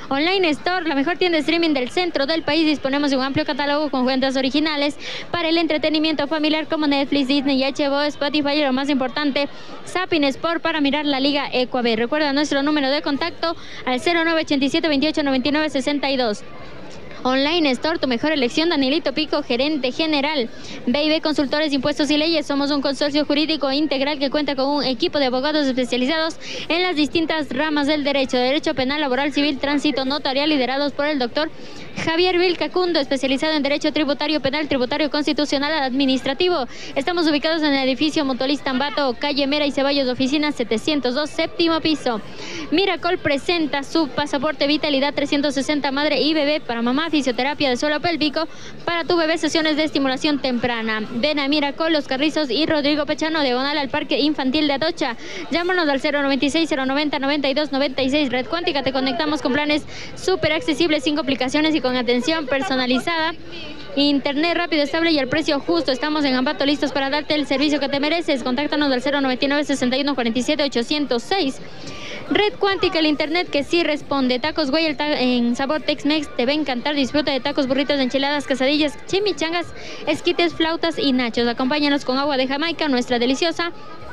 Online Store, la mejor tienda de streaming del centro del país. Disponemos de un amplio catálogo con cuentas originales para el entretenimiento familiar como Netflix, Disney, H B O, Spotify y lo más importante, Zapping Sport para mirar la Liga Ecuador. Recuerda nuestro número de contacto al cero nueve ochenta y siete veintiocho noventa y nueve sesenta y dos. Online Store, tu mejor elección. Danielito Pico, gerente general. B y B Consultores, Impuestos y Leyes. Somos un consorcio jurídico integral que cuenta con un equipo de abogados especializados en las distintas ramas del derecho, derecho penal, laboral, civil, tránsito, notarial, liderados por el doctor Javier Vilcacundo, especializado en Derecho Tributario, Penal, Tributario, Constitucional, Administrativo. Estamos ubicados en el edificio Mutualista Ambato, calle Mera y Ceballos, oficina setecientos dos, séptimo piso. Miracol presenta su pasaporte Vitalidad trescientos sesenta, madre y bebé para mamá, fisioterapia de suelo pélvico para tu bebé, sesiones de estimulación temprana. Ven a Miracol, Los Carrizos y Rodrigo Pechano, diagonal al Parque Infantil de Atocha. Llámanos al cero noventa y seis, cero noventa, noventa y dos noventa y seis. Red Cuántica, te conectamos con planes súper accesibles, sin complicaciones y con atención personalizada, internet rápido, estable y al precio justo. Estamos en Ambato listos para darte el servicio que te mereces. Contáctanos al cero noventa y nueve, sesenta y uno, cuarenta y siete, ochocientos seis. Red Cuántica, el internet que sí responde. Tacos Güey en sabor Tex-Mex, te va a encantar. Disfruta de tacos, burritos, enchiladas, quesadillas, chimichangas, esquites, flautas y nachos. Acompáñanos con agua de Jamaica, nuestra deliciosa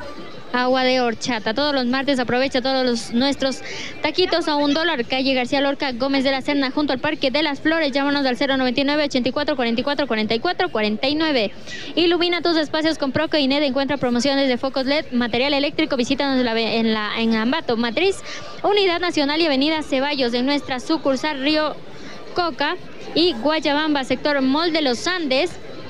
agua de horchata. Todos los martes aprovecha todos los, nuestros taquitos a un dólar. Calle García Lorca, Gómez de la Serna, junto al Parque de las Flores. Llámanos al cero noventa y nueve, ochenta y cuatro, cuarenta y cuatro, cuarenta y cuatro, cuarenta y nueve. Ilumina tus espacios con Proco y N E D. Encuentra promociones de focos L E D, material eléctrico. Visítanos en, la, en, la, en Ambato, Matriz, Unidad Nacional y Avenida Ceballos. En nuestra sucursal Río Coca y Guayabamba, sector Mall de los Andes.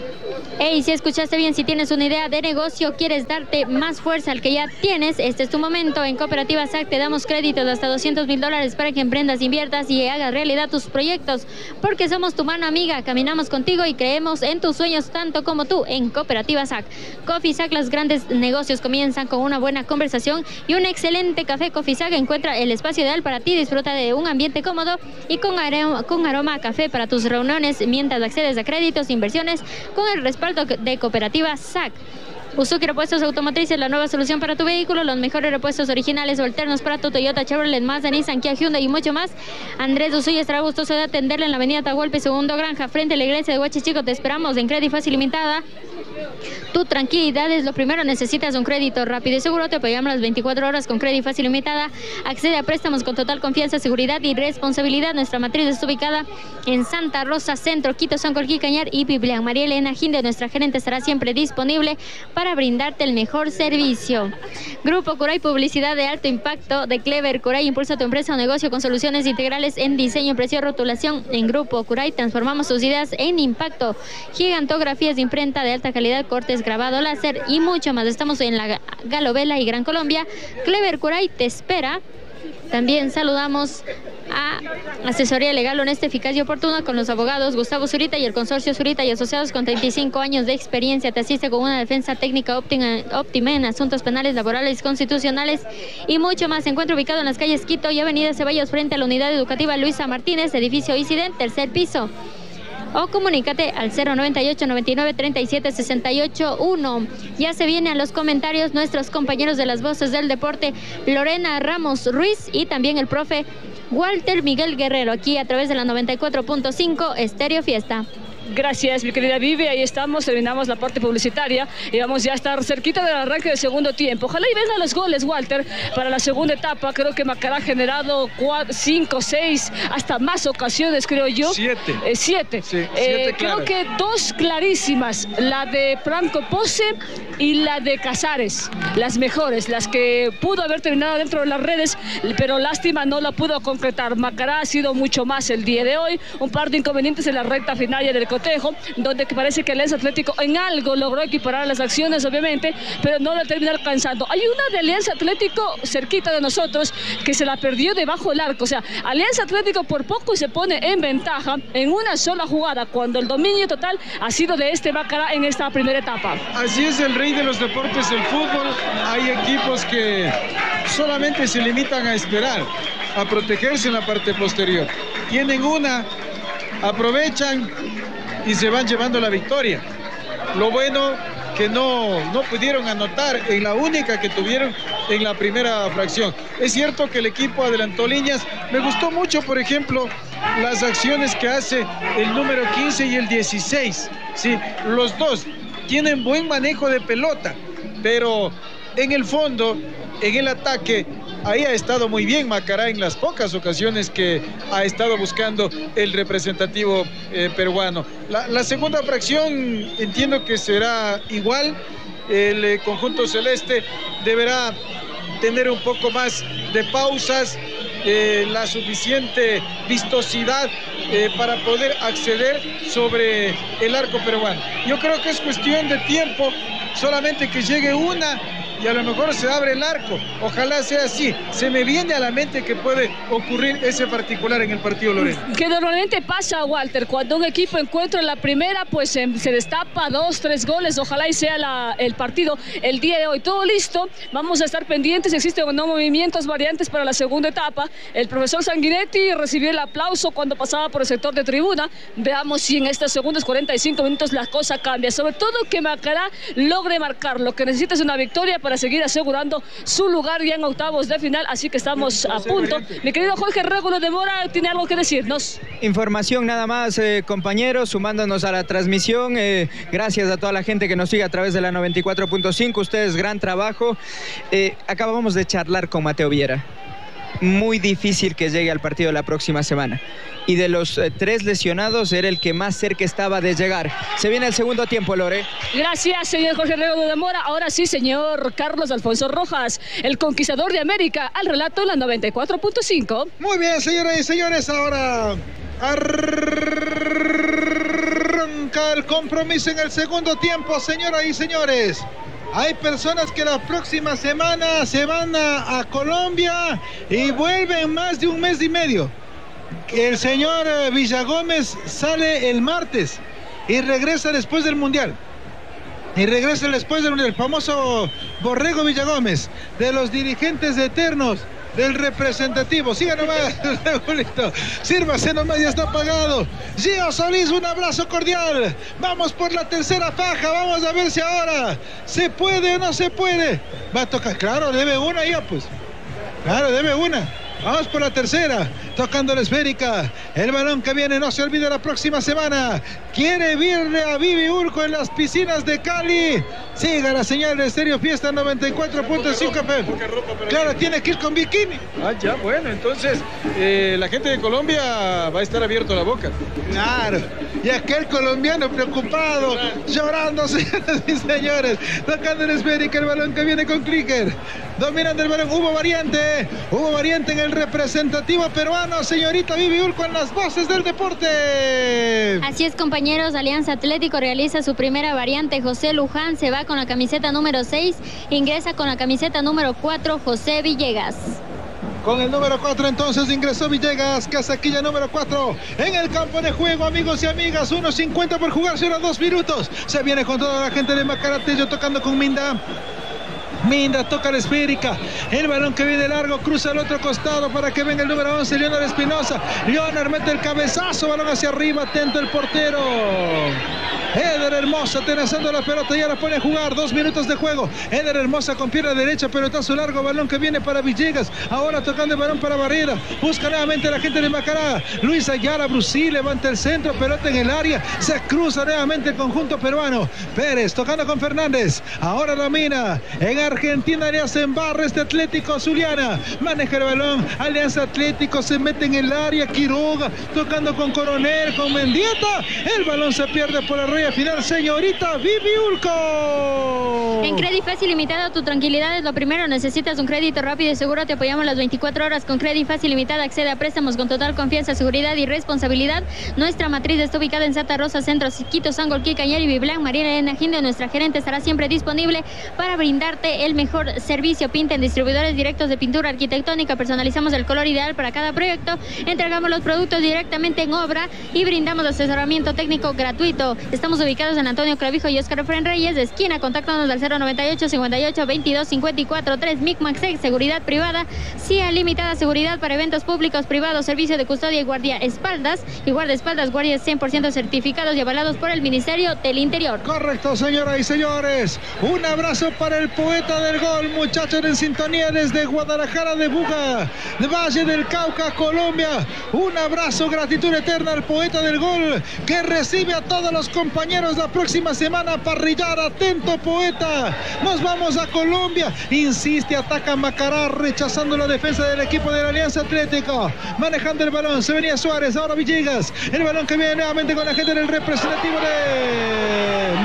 Hey, si escuchaste bien, si tienes una idea de negocio, quieres darte más fuerza al que ya tienes, este es tu momento. En Cooperativa S A C te damos créditos de hasta doscientos mil dólares para que emprendas, inviertas y hagas realidad tus proyectos, porque somos tu mano amiga, caminamos contigo y creemos en tus sueños tanto como tú. En Cooperativa S A C, Coffee S A C, los grandes negocios comienzan con una buena conversación y un excelente café. Coffee S A C encuentra el espacio ideal para ti. Disfruta de un ambiente cómodo y con aroma, con aroma a café para tus reuniones mientras accedes a créditos e inversiones con el respaldo de Cooperativa S A C. Usuki Repuestos Automotrices, la nueva solución para tu vehículo, los mejores repuestos originales o alternos para tu Toyota, Chevrolet, Mazda, Nissan, Kia, Hyundai y mucho más. Andrés Usuy estará gustoso de atenderle en la avenida Atahualpa, segundo Granja, frente a la iglesia de Huachichico. Te esperamos en Credit Fácil Limitada. Tu tranquilidad es lo primero, necesitas un crédito rápido y seguro. Te apoyamos las veinticuatro horas con Credit Fácil Limitada. Accede a préstamos con total confianza, seguridad y responsabilidad. Nuestra matriz está ubicada en Santa Rosa Centro, Quito, San Colquí, Cañar y Piblián. María Elena Ginde, nuestra gerente, estará siempre disponible para brindarte el mejor servicio. Grupo Curay, publicidad de alto impacto de Clever Curay. Impulsa tu empresa o negocio con soluciones integrales en diseño, impresión, rotulación. En Grupo Curay transformamos tus ideas en impacto. Gigantografías de imprenta de alta calidad, cortes, grabado, láser y mucho más. Estamos en la Galovela y Gran Colombia. Clever Curay te espera. También saludamos a Asesoría Legal Honesta, Eficaz y Oportuna con los abogados Gustavo Zurita y el Consorcio Zurita y Asociados con treinta y cinco años de experiencia. Te asiste con una defensa técnica óptima, óptima en asuntos penales, laborales, constitucionales y mucho más. Se encuentra ubicado en las calles Quito y Avenida Ceballos frente a la Unidad Educativa Luisa Martínez, edificio Incident, tercer piso. O comunícate al cero noventa y ocho, noventa y nueve, treinta y siete, sesenta y ocho, uno. Ya se vienen a los comentarios nuestros compañeros de las voces del deporte, Lorena Ramos Ruiz y también el profe Walter Miguel Guerrero, aquí a través de la noventa y cuatro punto cinco Estéreo Fiesta. Gracias, mi querida Vivi, ahí estamos, terminamos la parte publicitaria y vamos ya a estar cerquita del arranque del segundo tiempo. Ojalá y vengan los goles, Walter, para la segunda etapa. Creo que Macará ha generado cuatro, cinco, seis, hasta más ocasiones, creo yo. Siete. Eh, siete. Sí, eh, siete creo claras. que dos clarísimas, la de Franco Pose y la de Casares, las mejores, las que pudo haber terminado dentro de las redes, pero lástima no la pudo concretar. Macará ha sido mucho más el día de hoy, un par de inconvenientes en la recta final del cotejo, donde parece que el Alianza Atlético en algo logró equiparar las acciones, obviamente, pero no la terminó alcanzando. Hay una de Alianza Atlético cerquita de nosotros que se la perdió debajo del arco. O sea, Alianza Atlético por poco se pone en ventaja en una sola jugada, cuando el dominio total ha sido de este Macará en esta primera etapa. Así es el rey de los deportes, el fútbol. Hay equipos que solamente se limitan a esperar, a protegerse en la parte posterior. Tienen una, aprovechan y se van llevando la victoria. Lo bueno que no, no pudieron anotar en la única que tuvieron en la primera fracción. Es cierto que el equipo adelantó líneas. Me gustó mucho, por ejemplo, las acciones que hace el número quince y el dieciséis. Sí, los dos tienen buen manejo de pelota, pero en el fondo, en el ataque, ahí ha estado muy bien Macará en las pocas ocasiones que ha estado buscando el representativo eh, peruano. La, la segunda fracción entiendo que será igual. El eh, conjunto celeste deberá tener un poco más de pausas, eh, la suficiente vistosidad eh, para poder acceder sobre el arco peruano. Yo creo que es cuestión de tiempo, solamente que llegue una y a lo mejor se abre el arco. Ojalá sea así. Se me viene a la mente que puede ocurrir ese particular en el partido Lorena. Que normalmente pasa, Walter, cuando un equipo encuentra la primera, pues se, se destapa dos, tres goles. Ojalá y sea la, el partido el día de hoy. Todo listo. Vamos a estar pendientes. Existen no movimientos, variantes para la segunda etapa. El profesor Sanguinetti recibió el aplauso cuando pasaba por el sector de tribuna. Veamos si en estos segundos cuarenta y cinco minutos la cosa cambia. Sobre todo que Macará logre marcar. Lo que necesita es una victoria para seguir asegurando su lugar ya en octavos de final, así que estamos a punto. Mi querido Jorge Régulo de Mora tiene algo que decirnos. Información nada más, eh, compañeros, sumándonos a la transmisión. Eh, gracias a toda la gente que nos sigue a través de la noventa y cuatro punto cinco. Ustedes, gran trabajo. Eh, acabamos de charlar con Mateo Viera. Muy difícil que llegue al partido la próxima semana. Y de los eh, tres lesionados era el que más cerca estaba de llegar. Se viene el segundo tiempo, Lore. Gracias, señor Jorge Régulo de Mora. Ahora sí, señor Carlos Alfonso Rojas, el conquistador de América, al relato en la noventa y cuatro punto cinco. Muy bien, señoras y señores, ahora arranca el compromiso en el segundo tiempo, señoras y señores. Hay personas que la próxima semana se van a, a Colombia y vuelven más de un mes y medio. El señor Villagómez sale el martes y regresa después del Mundial. Y regresa después del Mundial. El famoso Borrego Villagómez, de los dirigentes eternos del representativo. Siga nomás, Julito. Sírvase nomás, ya está pagado. Gio Solís, un abrazo cordial. Vamos por la tercera faja. Vamos a ver si ahora se puede o no se puede. Va a tocar, claro, debe una ya, pues. Claro, debe una. Vamos por la tercera, tocando la esférica. El balón que viene, no se olvide la próxima semana. Quiere verle a Vivi Urco en las piscinas de Cali. Siga la señal de Estéreo Fiesta noventa y cuatro punto cinco F M. Claro, tiene que ir con bikini. Ah, ya, bueno, entonces eh, la gente de Colombia va a estar abierto la boca. Claro, y aquel colombiano preocupado, llorando, señoras y señores. Tocando la esférica, el balón que viene con Clicker. Dominando el balón, hubo variante, hubo variante en el representativo peruano, señorita Vivi Urco en las voces del deporte. Así es, compañeros, Alianza Atlético realiza su primera variante. José Luján se va con la camiseta número seis, ingresa con la camiseta número cuatro, José Villegas. Con el número cuatro entonces ingresó Villegas, casaquilla número cuatro en el campo de juego, amigos y amigas. uno cincuenta por jugarse, ahora dos minutos. Se viene con toda la gente de Macaratillo tocando con Minda. Minda toca la esférica, el balón que viene largo, cruza al otro costado para que venga el número once, Leonard Espinosa. Leonard mete el cabezazo, balón hacia arriba, atento el portero. Eder Hermosa tenazando la pelota, ya la pone a jugar, dos minutos de juego. Eder Hermosa con pierna derecha, pelotazo largo, balón que viene para Villegas. Ahora tocando el balón para Barrera, busca nuevamente la gente de Macará. Luis Ayala, Brusí, levanta el centro, pelota en el área, se cruza nuevamente el conjunto peruano. Pérez tocando con Fernández, ahora domina. En Argentina le hacen barra este Atlético Zuliana, maneja el balón, Alianza Atlético se mete en el área, Quiroga tocando con Coronel, con Mendieta, el balón se pierde por la raya final, señorita Vivi Urco. En Credit Fácil Limitada, tu tranquilidad es lo primero. Necesitas un crédito rápido y seguro, te apoyamos las veinticuatro horas con Credit Fácil Limitada. Accede a préstamos con total confianza, seguridad y responsabilidad. Nuestra matriz está ubicada en Santa Rosa Centro, Quito, Sangolquí, Cañari, Viblán. María Elena Ginde, nuestra gerente, estará siempre disponible para brindarte el mejor servicio. Pinta en distribuidores directos de pintura arquitectónica, personalizamos el color ideal para cada proyecto, entregamos los productos directamente en obra y brindamos asesoramiento técnico gratuito. Estamos Estamos ubicados en Antonio Clavijo y Óscar Efraín Reyes, de esquina. Contáctanos al cero noventa y ocho, cincuenta y ocho, veintidós, cincuenta y cuatro, tres. Micmaxex, seguridad privada, C I A limitada, seguridad para eventos públicos, privados, servicio de custodia y guardaespaldas. Y guardaespaldas, guardias cien por ciento certificados y avalados por el Ministerio del Interior. Correcto, señoras y señores. Un abrazo para el poeta del gol, muchachos en sintonía desde Guadalajara de Buga, de Valle del Cauca, Colombia. Un abrazo, gratitud eterna al poeta del gol, que recibe a todos los compañeros la próxima semana a parrillar. Atento, poeta. Nos vamos a Colombia. Insiste, ataca Macará, rechazando la defensa del equipo de la Alianza Atlético. Manejando el balón, se venía Suárez, ahora Villegas. El balón que viene nuevamente con la gente del representativo de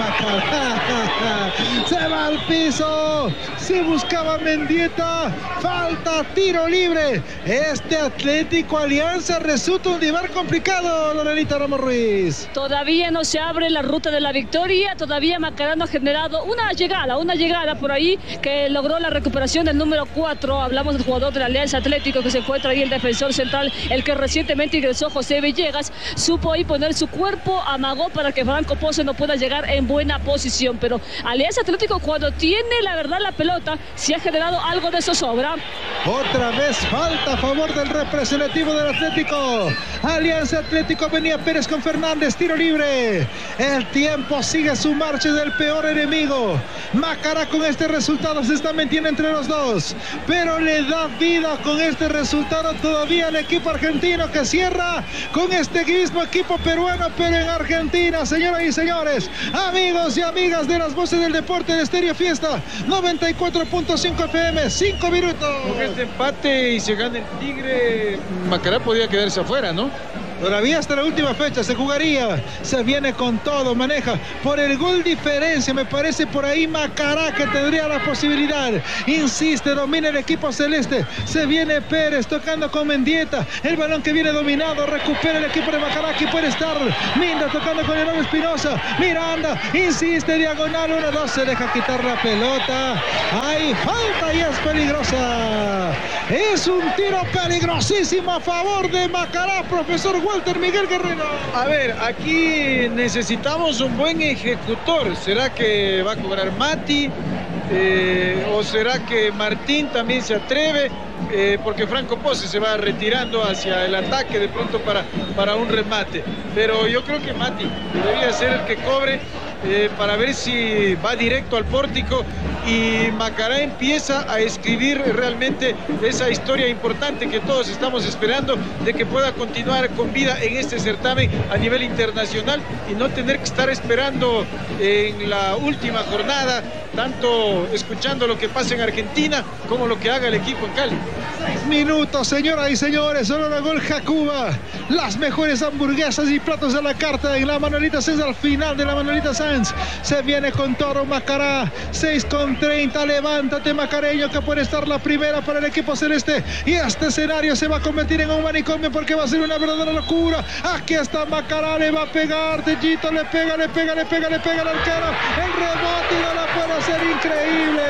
Macará. Se va al piso. Se buscaba Mendieta. Falta, tiro libre. Este Atlético Alianza resulta un rival complicado, Lorenita Ramos Ruiz. Todavía no se abre la ruta de la victoria. Todavía Macará no ha generado una llegada, una llegada por ahí que logró la recuperación del número cuatro. Hablamos del jugador de la Alianza Atlético que se encuentra ahí, el defensor central, el que recientemente ingresó, José Villegas. Supo ahí poner su cuerpo, amagó para que Franco Pose no pueda llegar en buena posición. Pero Alianza Atlético, cuando tiene la verdad la pelota, si ha generado algo de zozobra. Otra vez falta a favor del representativo del Atlético. Alianza Atlético, venía Pérez con Fernández, tiro libre. El tiempo sigue su marcha del peor enemigo. Macará con este resultado se está metiendo entre los dos, pero le da vida con este resultado todavía el equipo argentino, que cierra con este mismo equipo peruano, pero en Argentina. Señoras y señores, amigos y amigas de las voces del deporte de Estéreo Fiesta noventa y cuatro punto cinco F M, cinco minutos. Con este empate y se gana el Tigre, Macará podía quedarse afuera, ¿no? Todavía hasta la última fecha se jugaría. Se viene con todo, maneja por el gol diferencia. Me parece por ahí Macará que tendría la posibilidad. Insiste, domina el equipo celeste. Se viene Pérez tocando con Mendieta. El balón que viene dominado. Recupera el equipo de Macará, que puede estar. Minda tocando con el Espinosa. Miranda insiste, diagonal. uno dos, se deja quitar la pelota. Hay falta y es peligrosa. Es un tiro peligrosísimo a favor de Macará, profesor Walter Miguel Guerrero. A ver, aquí necesitamos un buen ejecutor. ¿Será que va a cobrar Mati? Eh, ¿O será que Martín también se atreve? Eh, porque Franco Pose se va retirando hacia el ataque de pronto para, para un remate. Pero yo creo que Mati debería ser el que cobre. Eh, para ver si va directo al pórtico y Macará empieza a escribir realmente esa historia importante que todos estamos esperando, de que pueda continuar con vida en este certamen a nivel internacional y no tener que estar esperando en la última jornada, tanto escuchando lo que pasa en Argentina como lo que haga el equipo en Cali. Seis minutos, señoras y señores, solo la gol Jacuba. Las mejores hamburguesas y platos de la carta en la Manuelita Sáenz, al final de la Manuelita Sáenz. Se viene con todo Macará, seis con treinta, levántate macareño, que puede estar la primera para el equipo celeste. Y este escenario se va a convertir en un manicomio porque va a ser una verdadera locura. Aquí está Macará, le va a pegar, Tellito le pega, le pega, le pega, le pega al arquero. El rebote no la puede hacer, increíble.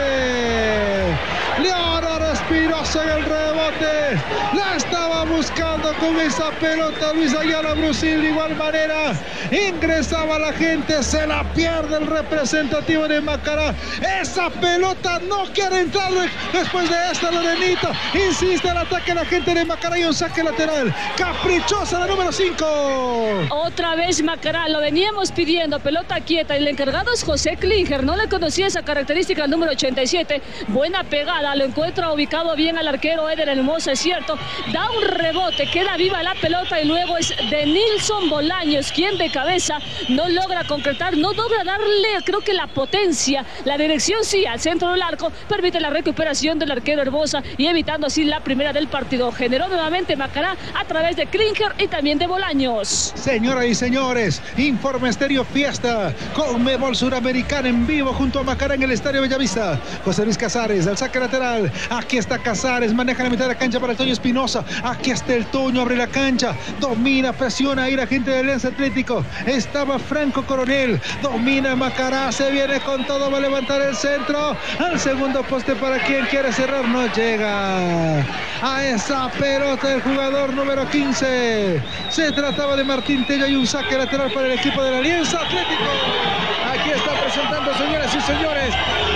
Leonardo Espinosa en el rebote, la estaba buscando con esa pelota Luis Ayala Brusil. De igual manera ingresaba la gente, se la pierde el representativo de Macará. Esa pelota no quiere entrar después de esta, Lorenita. Insiste el ataque la gente de Macará y un saque lateral. Caprichosa la número cinco. Otra vez Macará, lo veníamos pidiendo, pelota quieta. El encargado es José Klinger, no le conocía esa característica al número ochenta y siete. Buena pegada, lo encuentra ubicado bien al arquero Eder Hermosa, es cierto. Da un rebote, queda viva la pelota y luego es de Nilson Bolaños, quien de cabeza no logra concretar, no logra darle, creo que la potencia, la dirección sí al centro del arco, permite la recuperación del arquero Hermosa y evitando así la primera del partido. Generó nuevamente Macará a través de Klinger y también de Bolaños. Señoras y señores, Informe Estéreo Fiesta con Mebol Suramericana en vivo junto a Macará en el Estadio Bellavista. José Luis Casares, al saque lateral. Aquí está Casares, maneja la mitad de la cancha para el Toño Espinosa. Aquí está el Toño. Toño abre la cancha, domina, presiona ahí la gente de Alianza Atlético. Estaba Franco Coronel, domina Macará, se viene con todo, va a levantar el centro. Al segundo poste para quien quiere cerrar, no llega a esa pelota del jugador número quince. Se trataba de Martín Tello y un saque lateral para el equipo de la Alianza Atlético. Aquí está presentando, señoras y señores.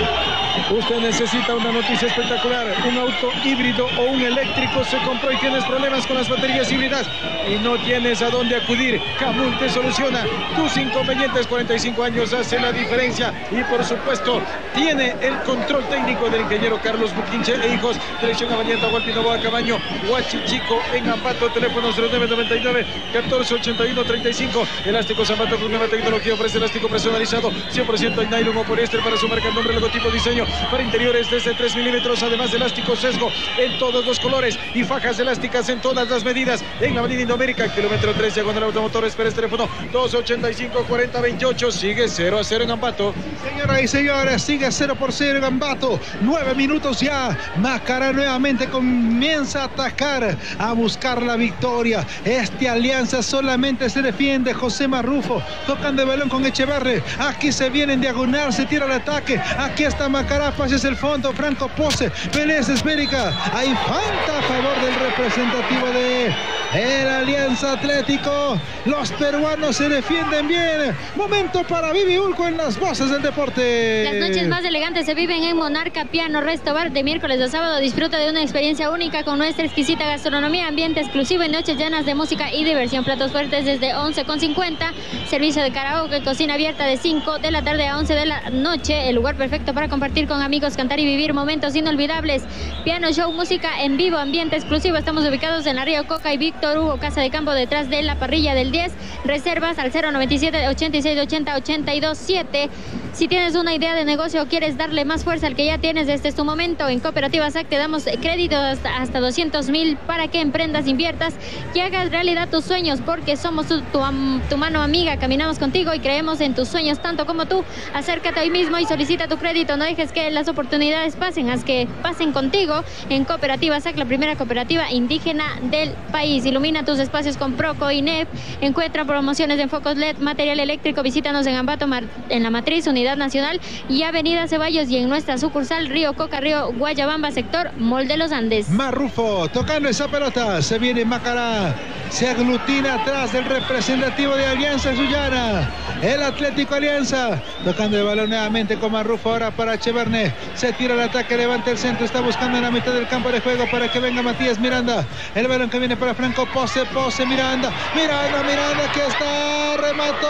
Usted necesita una noticia espectacular, un auto híbrido o un eléctrico se compró y tienes problemas con las baterías híbridas y no tienes a dónde acudir. Camul te soluciona tus inconvenientes. Cuarenta y cinco años hace la diferencia y por supuesto tiene el control técnico del ingeniero Carlos Buquinche e hijos. Dirección Avenida Gualpino Cabaño, Huachichico en Ambato. Teléfono cero nueve noventa y nueve, catorce ochenta y uno, treinta y cinco. Elásticos Ambato con nueva tecnología, ofrece elástico personalizado cien por ciento en nylon o poliéster para su marca, nombre, logotipo, diseño. Para interiores desde tres milímetros, además de elástico sesgo en todos los colores y fajas elásticas en todas las medidas. En la avenida Indoamérica, kilómetro tres, diagonal Automotores Pérez, teléfono dos ochenta y cinco, cuarenta, veintiocho. Sigue cero a cero en Ambato. Señoras y señores, sigue cero por cero en Ambato. Nueve minutos ya. Macará nuevamente comienza a atacar, a buscar la victoria. Este Alianza solamente se defiende. José Marrufo tocando el balón con Echeverri. Aquí se viene en diagonal, se tira el ataque. Aquí está Macará. Pases el fondo, Franco Pose, Pérez Esférica. Hay falta a favor del representativo de el Alianza Atlético. Los peruanos se defienden bien. Momento para Vivi Ulco en las voces del deporte. Las noches más elegantes se viven en Monarca Piano Resto Bar. De miércoles a sábado disfruta de una experiencia única con nuestra exquisita gastronomía, ambiente exclusivo y noches llenas de música y diversión. Platos fuertes desde once con cincuenta. Servicio de karaoke, cocina abierta de cinco de la tarde a once de la noche. El lugar perfecto para compartir con amigos, cantar y vivir momentos inolvidables. Piano show, música en vivo, ambiente exclusivo. Estamos ubicados en la Río Coca y Víctor Hugo, Casa de Campo, detrás de la parrilla del diez. Reservas al cero noventa y siete, ochenta y seis, ochenta, ochenta y dos, siete. Si tienes una idea de negocio o quieres darle más fuerza al que ya tienes, este es tu momento. En Cooperativa S A C te damos crédito hasta, hasta doscientos mil para que emprendas, inviertas y hagas realidad tus sueños, porque somos tu, tu, tu mano amiga. Caminamos contigo y creemos en tus sueños tanto como tú. Acércate hoy mismo y solicita tu crédito. No dejes que las oportunidades pasen, haz que pasen contigo. En Cooperativa S A C, la primera cooperativa indígena del país. Ilumina tus espacios con Proco y N E P. Encuentra promociones en focos L E D, material eléctrico. Visítanos en Ambato, en la Matriz, Unidad Nacional y Avenida Ceballos, y en nuestra sucursal Río Coca, Río Guayabamba, sector Mall de los Andes. Marrufo tocando esa pelota, se viene Macará, se aglutina atrás del representativo de Alianza Sullana, el Atlético Alianza, tocando el balón nuevamente con Marrufo, ahora para Echeverri, se tira el ataque, levanta el centro, está buscando en la mitad del campo de juego para que venga Matías Miranda, el balón que viene para Franco Pose, Pose, Miranda, Miranda, Miranda, que está, remató,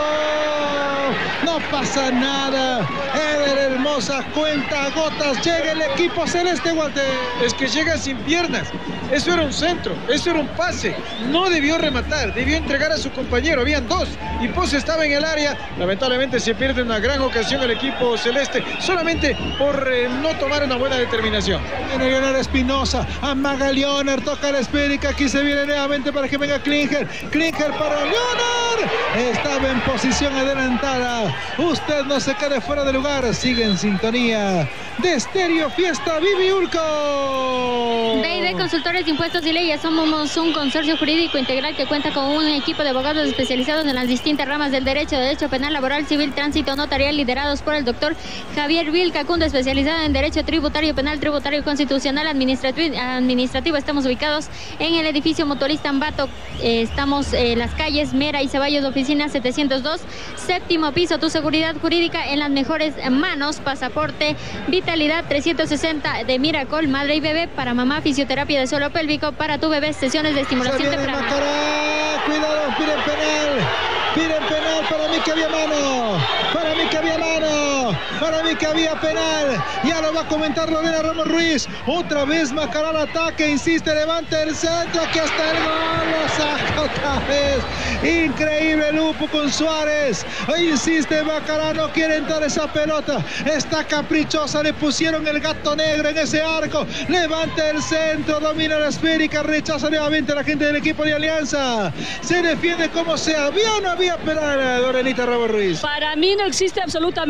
no pasa nada. Eder Hermosa cuenta gotas, llega el equipo celeste, Walter. Es que llega sin piernas, eso era un centro, eso era un pase, no debió rematar, debió entregar a su compañero, habían dos y Pose estaba en el área. Lamentablemente se pierde una gran ocasión el equipo celeste, solamente por eh, no tomar una buena determinación. Viene Leonardo Espinosa, amaga Leonard, toca la esférica, aquí se viene nuevamente para que venga Klinger, Klinger para Leonard, estaba en posición adelantada, usted no se quede fuera de lugar, sigue en sintonía de Estéreo Fiesta Vivi Ulco. D y D Consultores de Impuestos y Leyes, somos un consorcio jurídico integral que cuenta con un equipo de abogados especializados en las distintas ramas del derecho, derecho penal, laboral, civil, tránsito, notarial, liderados por el doctor Javier Vilcacundo, especializado en derecho tributario, penal, tributario, constitucional, administrativo. administrativo. Estamos ubicados en el edificio Mutualista Ambato, eh, estamos en eh, las calles Mera y Ceballos, oficina setecientos dos, séptimo piso. Tu seguridad jurídica en las mejores manos. Pasaporte Vitalidad trescientos sesenta de Miracol, madre y bebé, para mamá, fisioterapia de suelo pélvico, para tu bebé, sesiones de estimulación temprana. Macará, cuidado, piden penal, piden penal, para mí que había mano, para mí que había mano, para mí que había penal, ya lo va a comentar Lorena Ramos Ruiz, otra vez Macará al ataque, insiste, levanta el centro, aquí está el gol, lo saca otra vez, increíble Lupo con Suárez, insiste Macará, no quiere entrar esa pelota, está caprichosa, le pusieron el gato negro en ese arco, levanta el centro, domina la esférica, rechaza nuevamente a la gente del equipo de Alianza, se defiende como sea, había o no había penal, Lorenita Ramos Ruiz. Para mí no existe absolutamente nada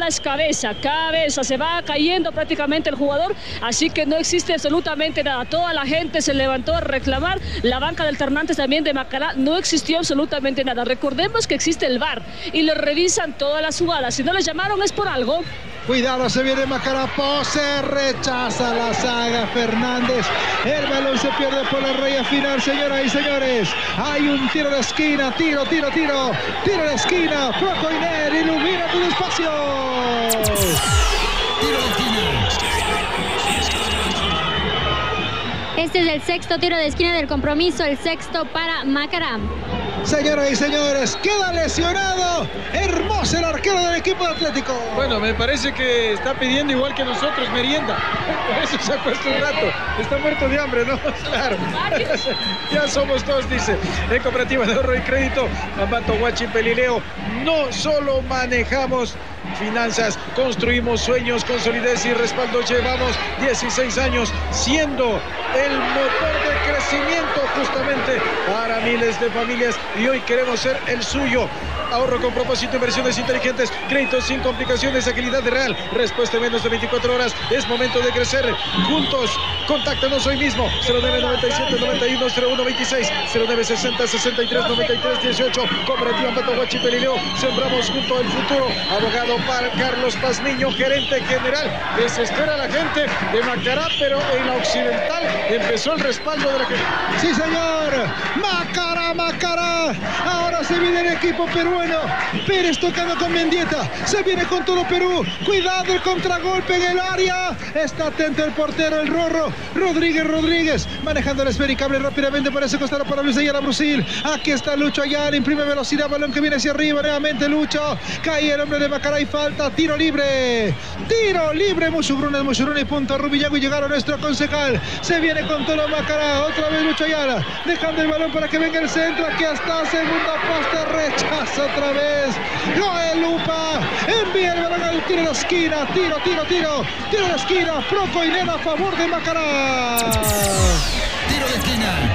jugada es cabeza, cabeza, se va cayendo prácticamente el jugador, así que no existe absolutamente nada. Toda la gente se levantó a reclamar, la banca de alternantes también de Macará, no existió absolutamente nada. Recordemos que existe el V A R y lo revisan todas las jugadas. Si no les llamaron es por algo. Cuidado, se viene Macará, pose, rechaza la saga Fernández. El balón se pierde por la raya final, señoras y señores. Hay un tiro de esquina, tiro, tiro, tiro. Tiro de esquina, Procoiner, ilumina tu espacio. Tiro de esquina. Este es el sexto tiro de esquina del compromiso, el sexto para Macará. Señoras y señores, queda lesionado Hermosa, el arquero del equipo de Atlético. Bueno, me parece que está pidiendo igual que nosotros merienda. Por eso se ha puesto un rato. Está muerto de hambre, ¿no? Claro. Ya somos dos, dice. En Cooperativa de Ahorro y Crédito, Ambato Huachi Pelileo, no solo manejamos finanzas, construimos sueños con solidez y respaldo. Llevamos dieciséis años siendo el motor de crecimiento justamente para miles de familias y hoy queremos ser el suyo. Ahorro con propósito, inversiones inteligentes, créditos sin complicaciones, agilidad real, respuesta en menos de veinticuatro horas. Es momento de crecer juntos. Contáctanos hoy mismo. cero nueve noventa y siete noventa y uno cero uno veintiséis, cero nueve sesenta sesenta y tres noventa y tres dieciocho. Cooperativa Ambato Huachi Pelileo. Sembramos junto al futuro. Abogado para Carlos Pazmiño, gerente general. Desespera a la gente de Macará, pero en la occidental empezó el respaldo de la gente. Sí, señor. Macará, Macará. Ahora se viene el equipo peruano. Pérez tocando con Mendieta. Se viene con todo Perú. Cuidado el contragolpe en el área. Está atento el portero, el Rorro. Rodríguez, Rodríguez. Manejando el esfericable rápidamente por ese costado para Luis Ayala, Brasil. Aquí está Lucho Ayala. Imprime velocidad. Balón que viene hacia arriba. Nuevamente Lucho. Cae el hombre de Macará y falta. Tiro libre. Tiro libre. Muchurrunes, Muchurrunes. Punto Rubillago y llegaron nuestro concejal. Se viene con todo Macará. Otra vez Lucho Ayala. Dejando el balón para que venga el centro. Aquí está. Segunda poste. Rechaza otra vez. Joel Lupa. Envía el balón al tiro de esquina. Tiro, tiro, tiro. Tiro de esquina. Procoiner a favor de Macará. Tiro de esquina.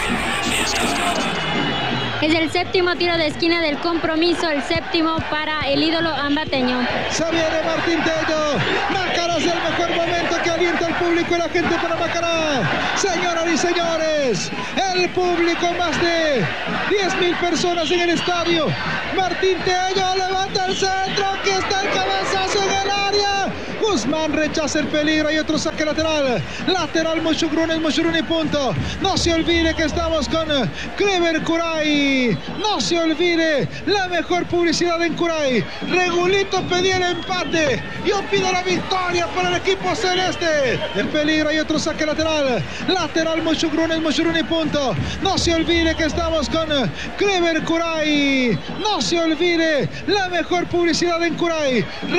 Es el séptimo tiro de esquina del compromiso, el séptimo para el ídolo ambateño. Se viene Martín Tello. Macará es el mejor momento que alienta al público y la gente para Macará. Señoras y señores, el público, más de diez mil personas en el estadio. Martín Tello levanta el centro. Aquí está el cabezazo en el área. Guzmán rechaza el peligro y otro saque lateral. Lateral Muchurrunes, Muchurrunes punto. No se olvide que estamos con Clever Curay. No se olvide la mejor publicidad en Curay. Regulito pedía el empate. Yo pido la victoria para el equipo celeste. El peligro y otro saque lateral. Lateral Muchurrunes, Muchurrunes punto. No se olvide que estamos con Clever Curay. No se olvide la mejor publicidad en Curay.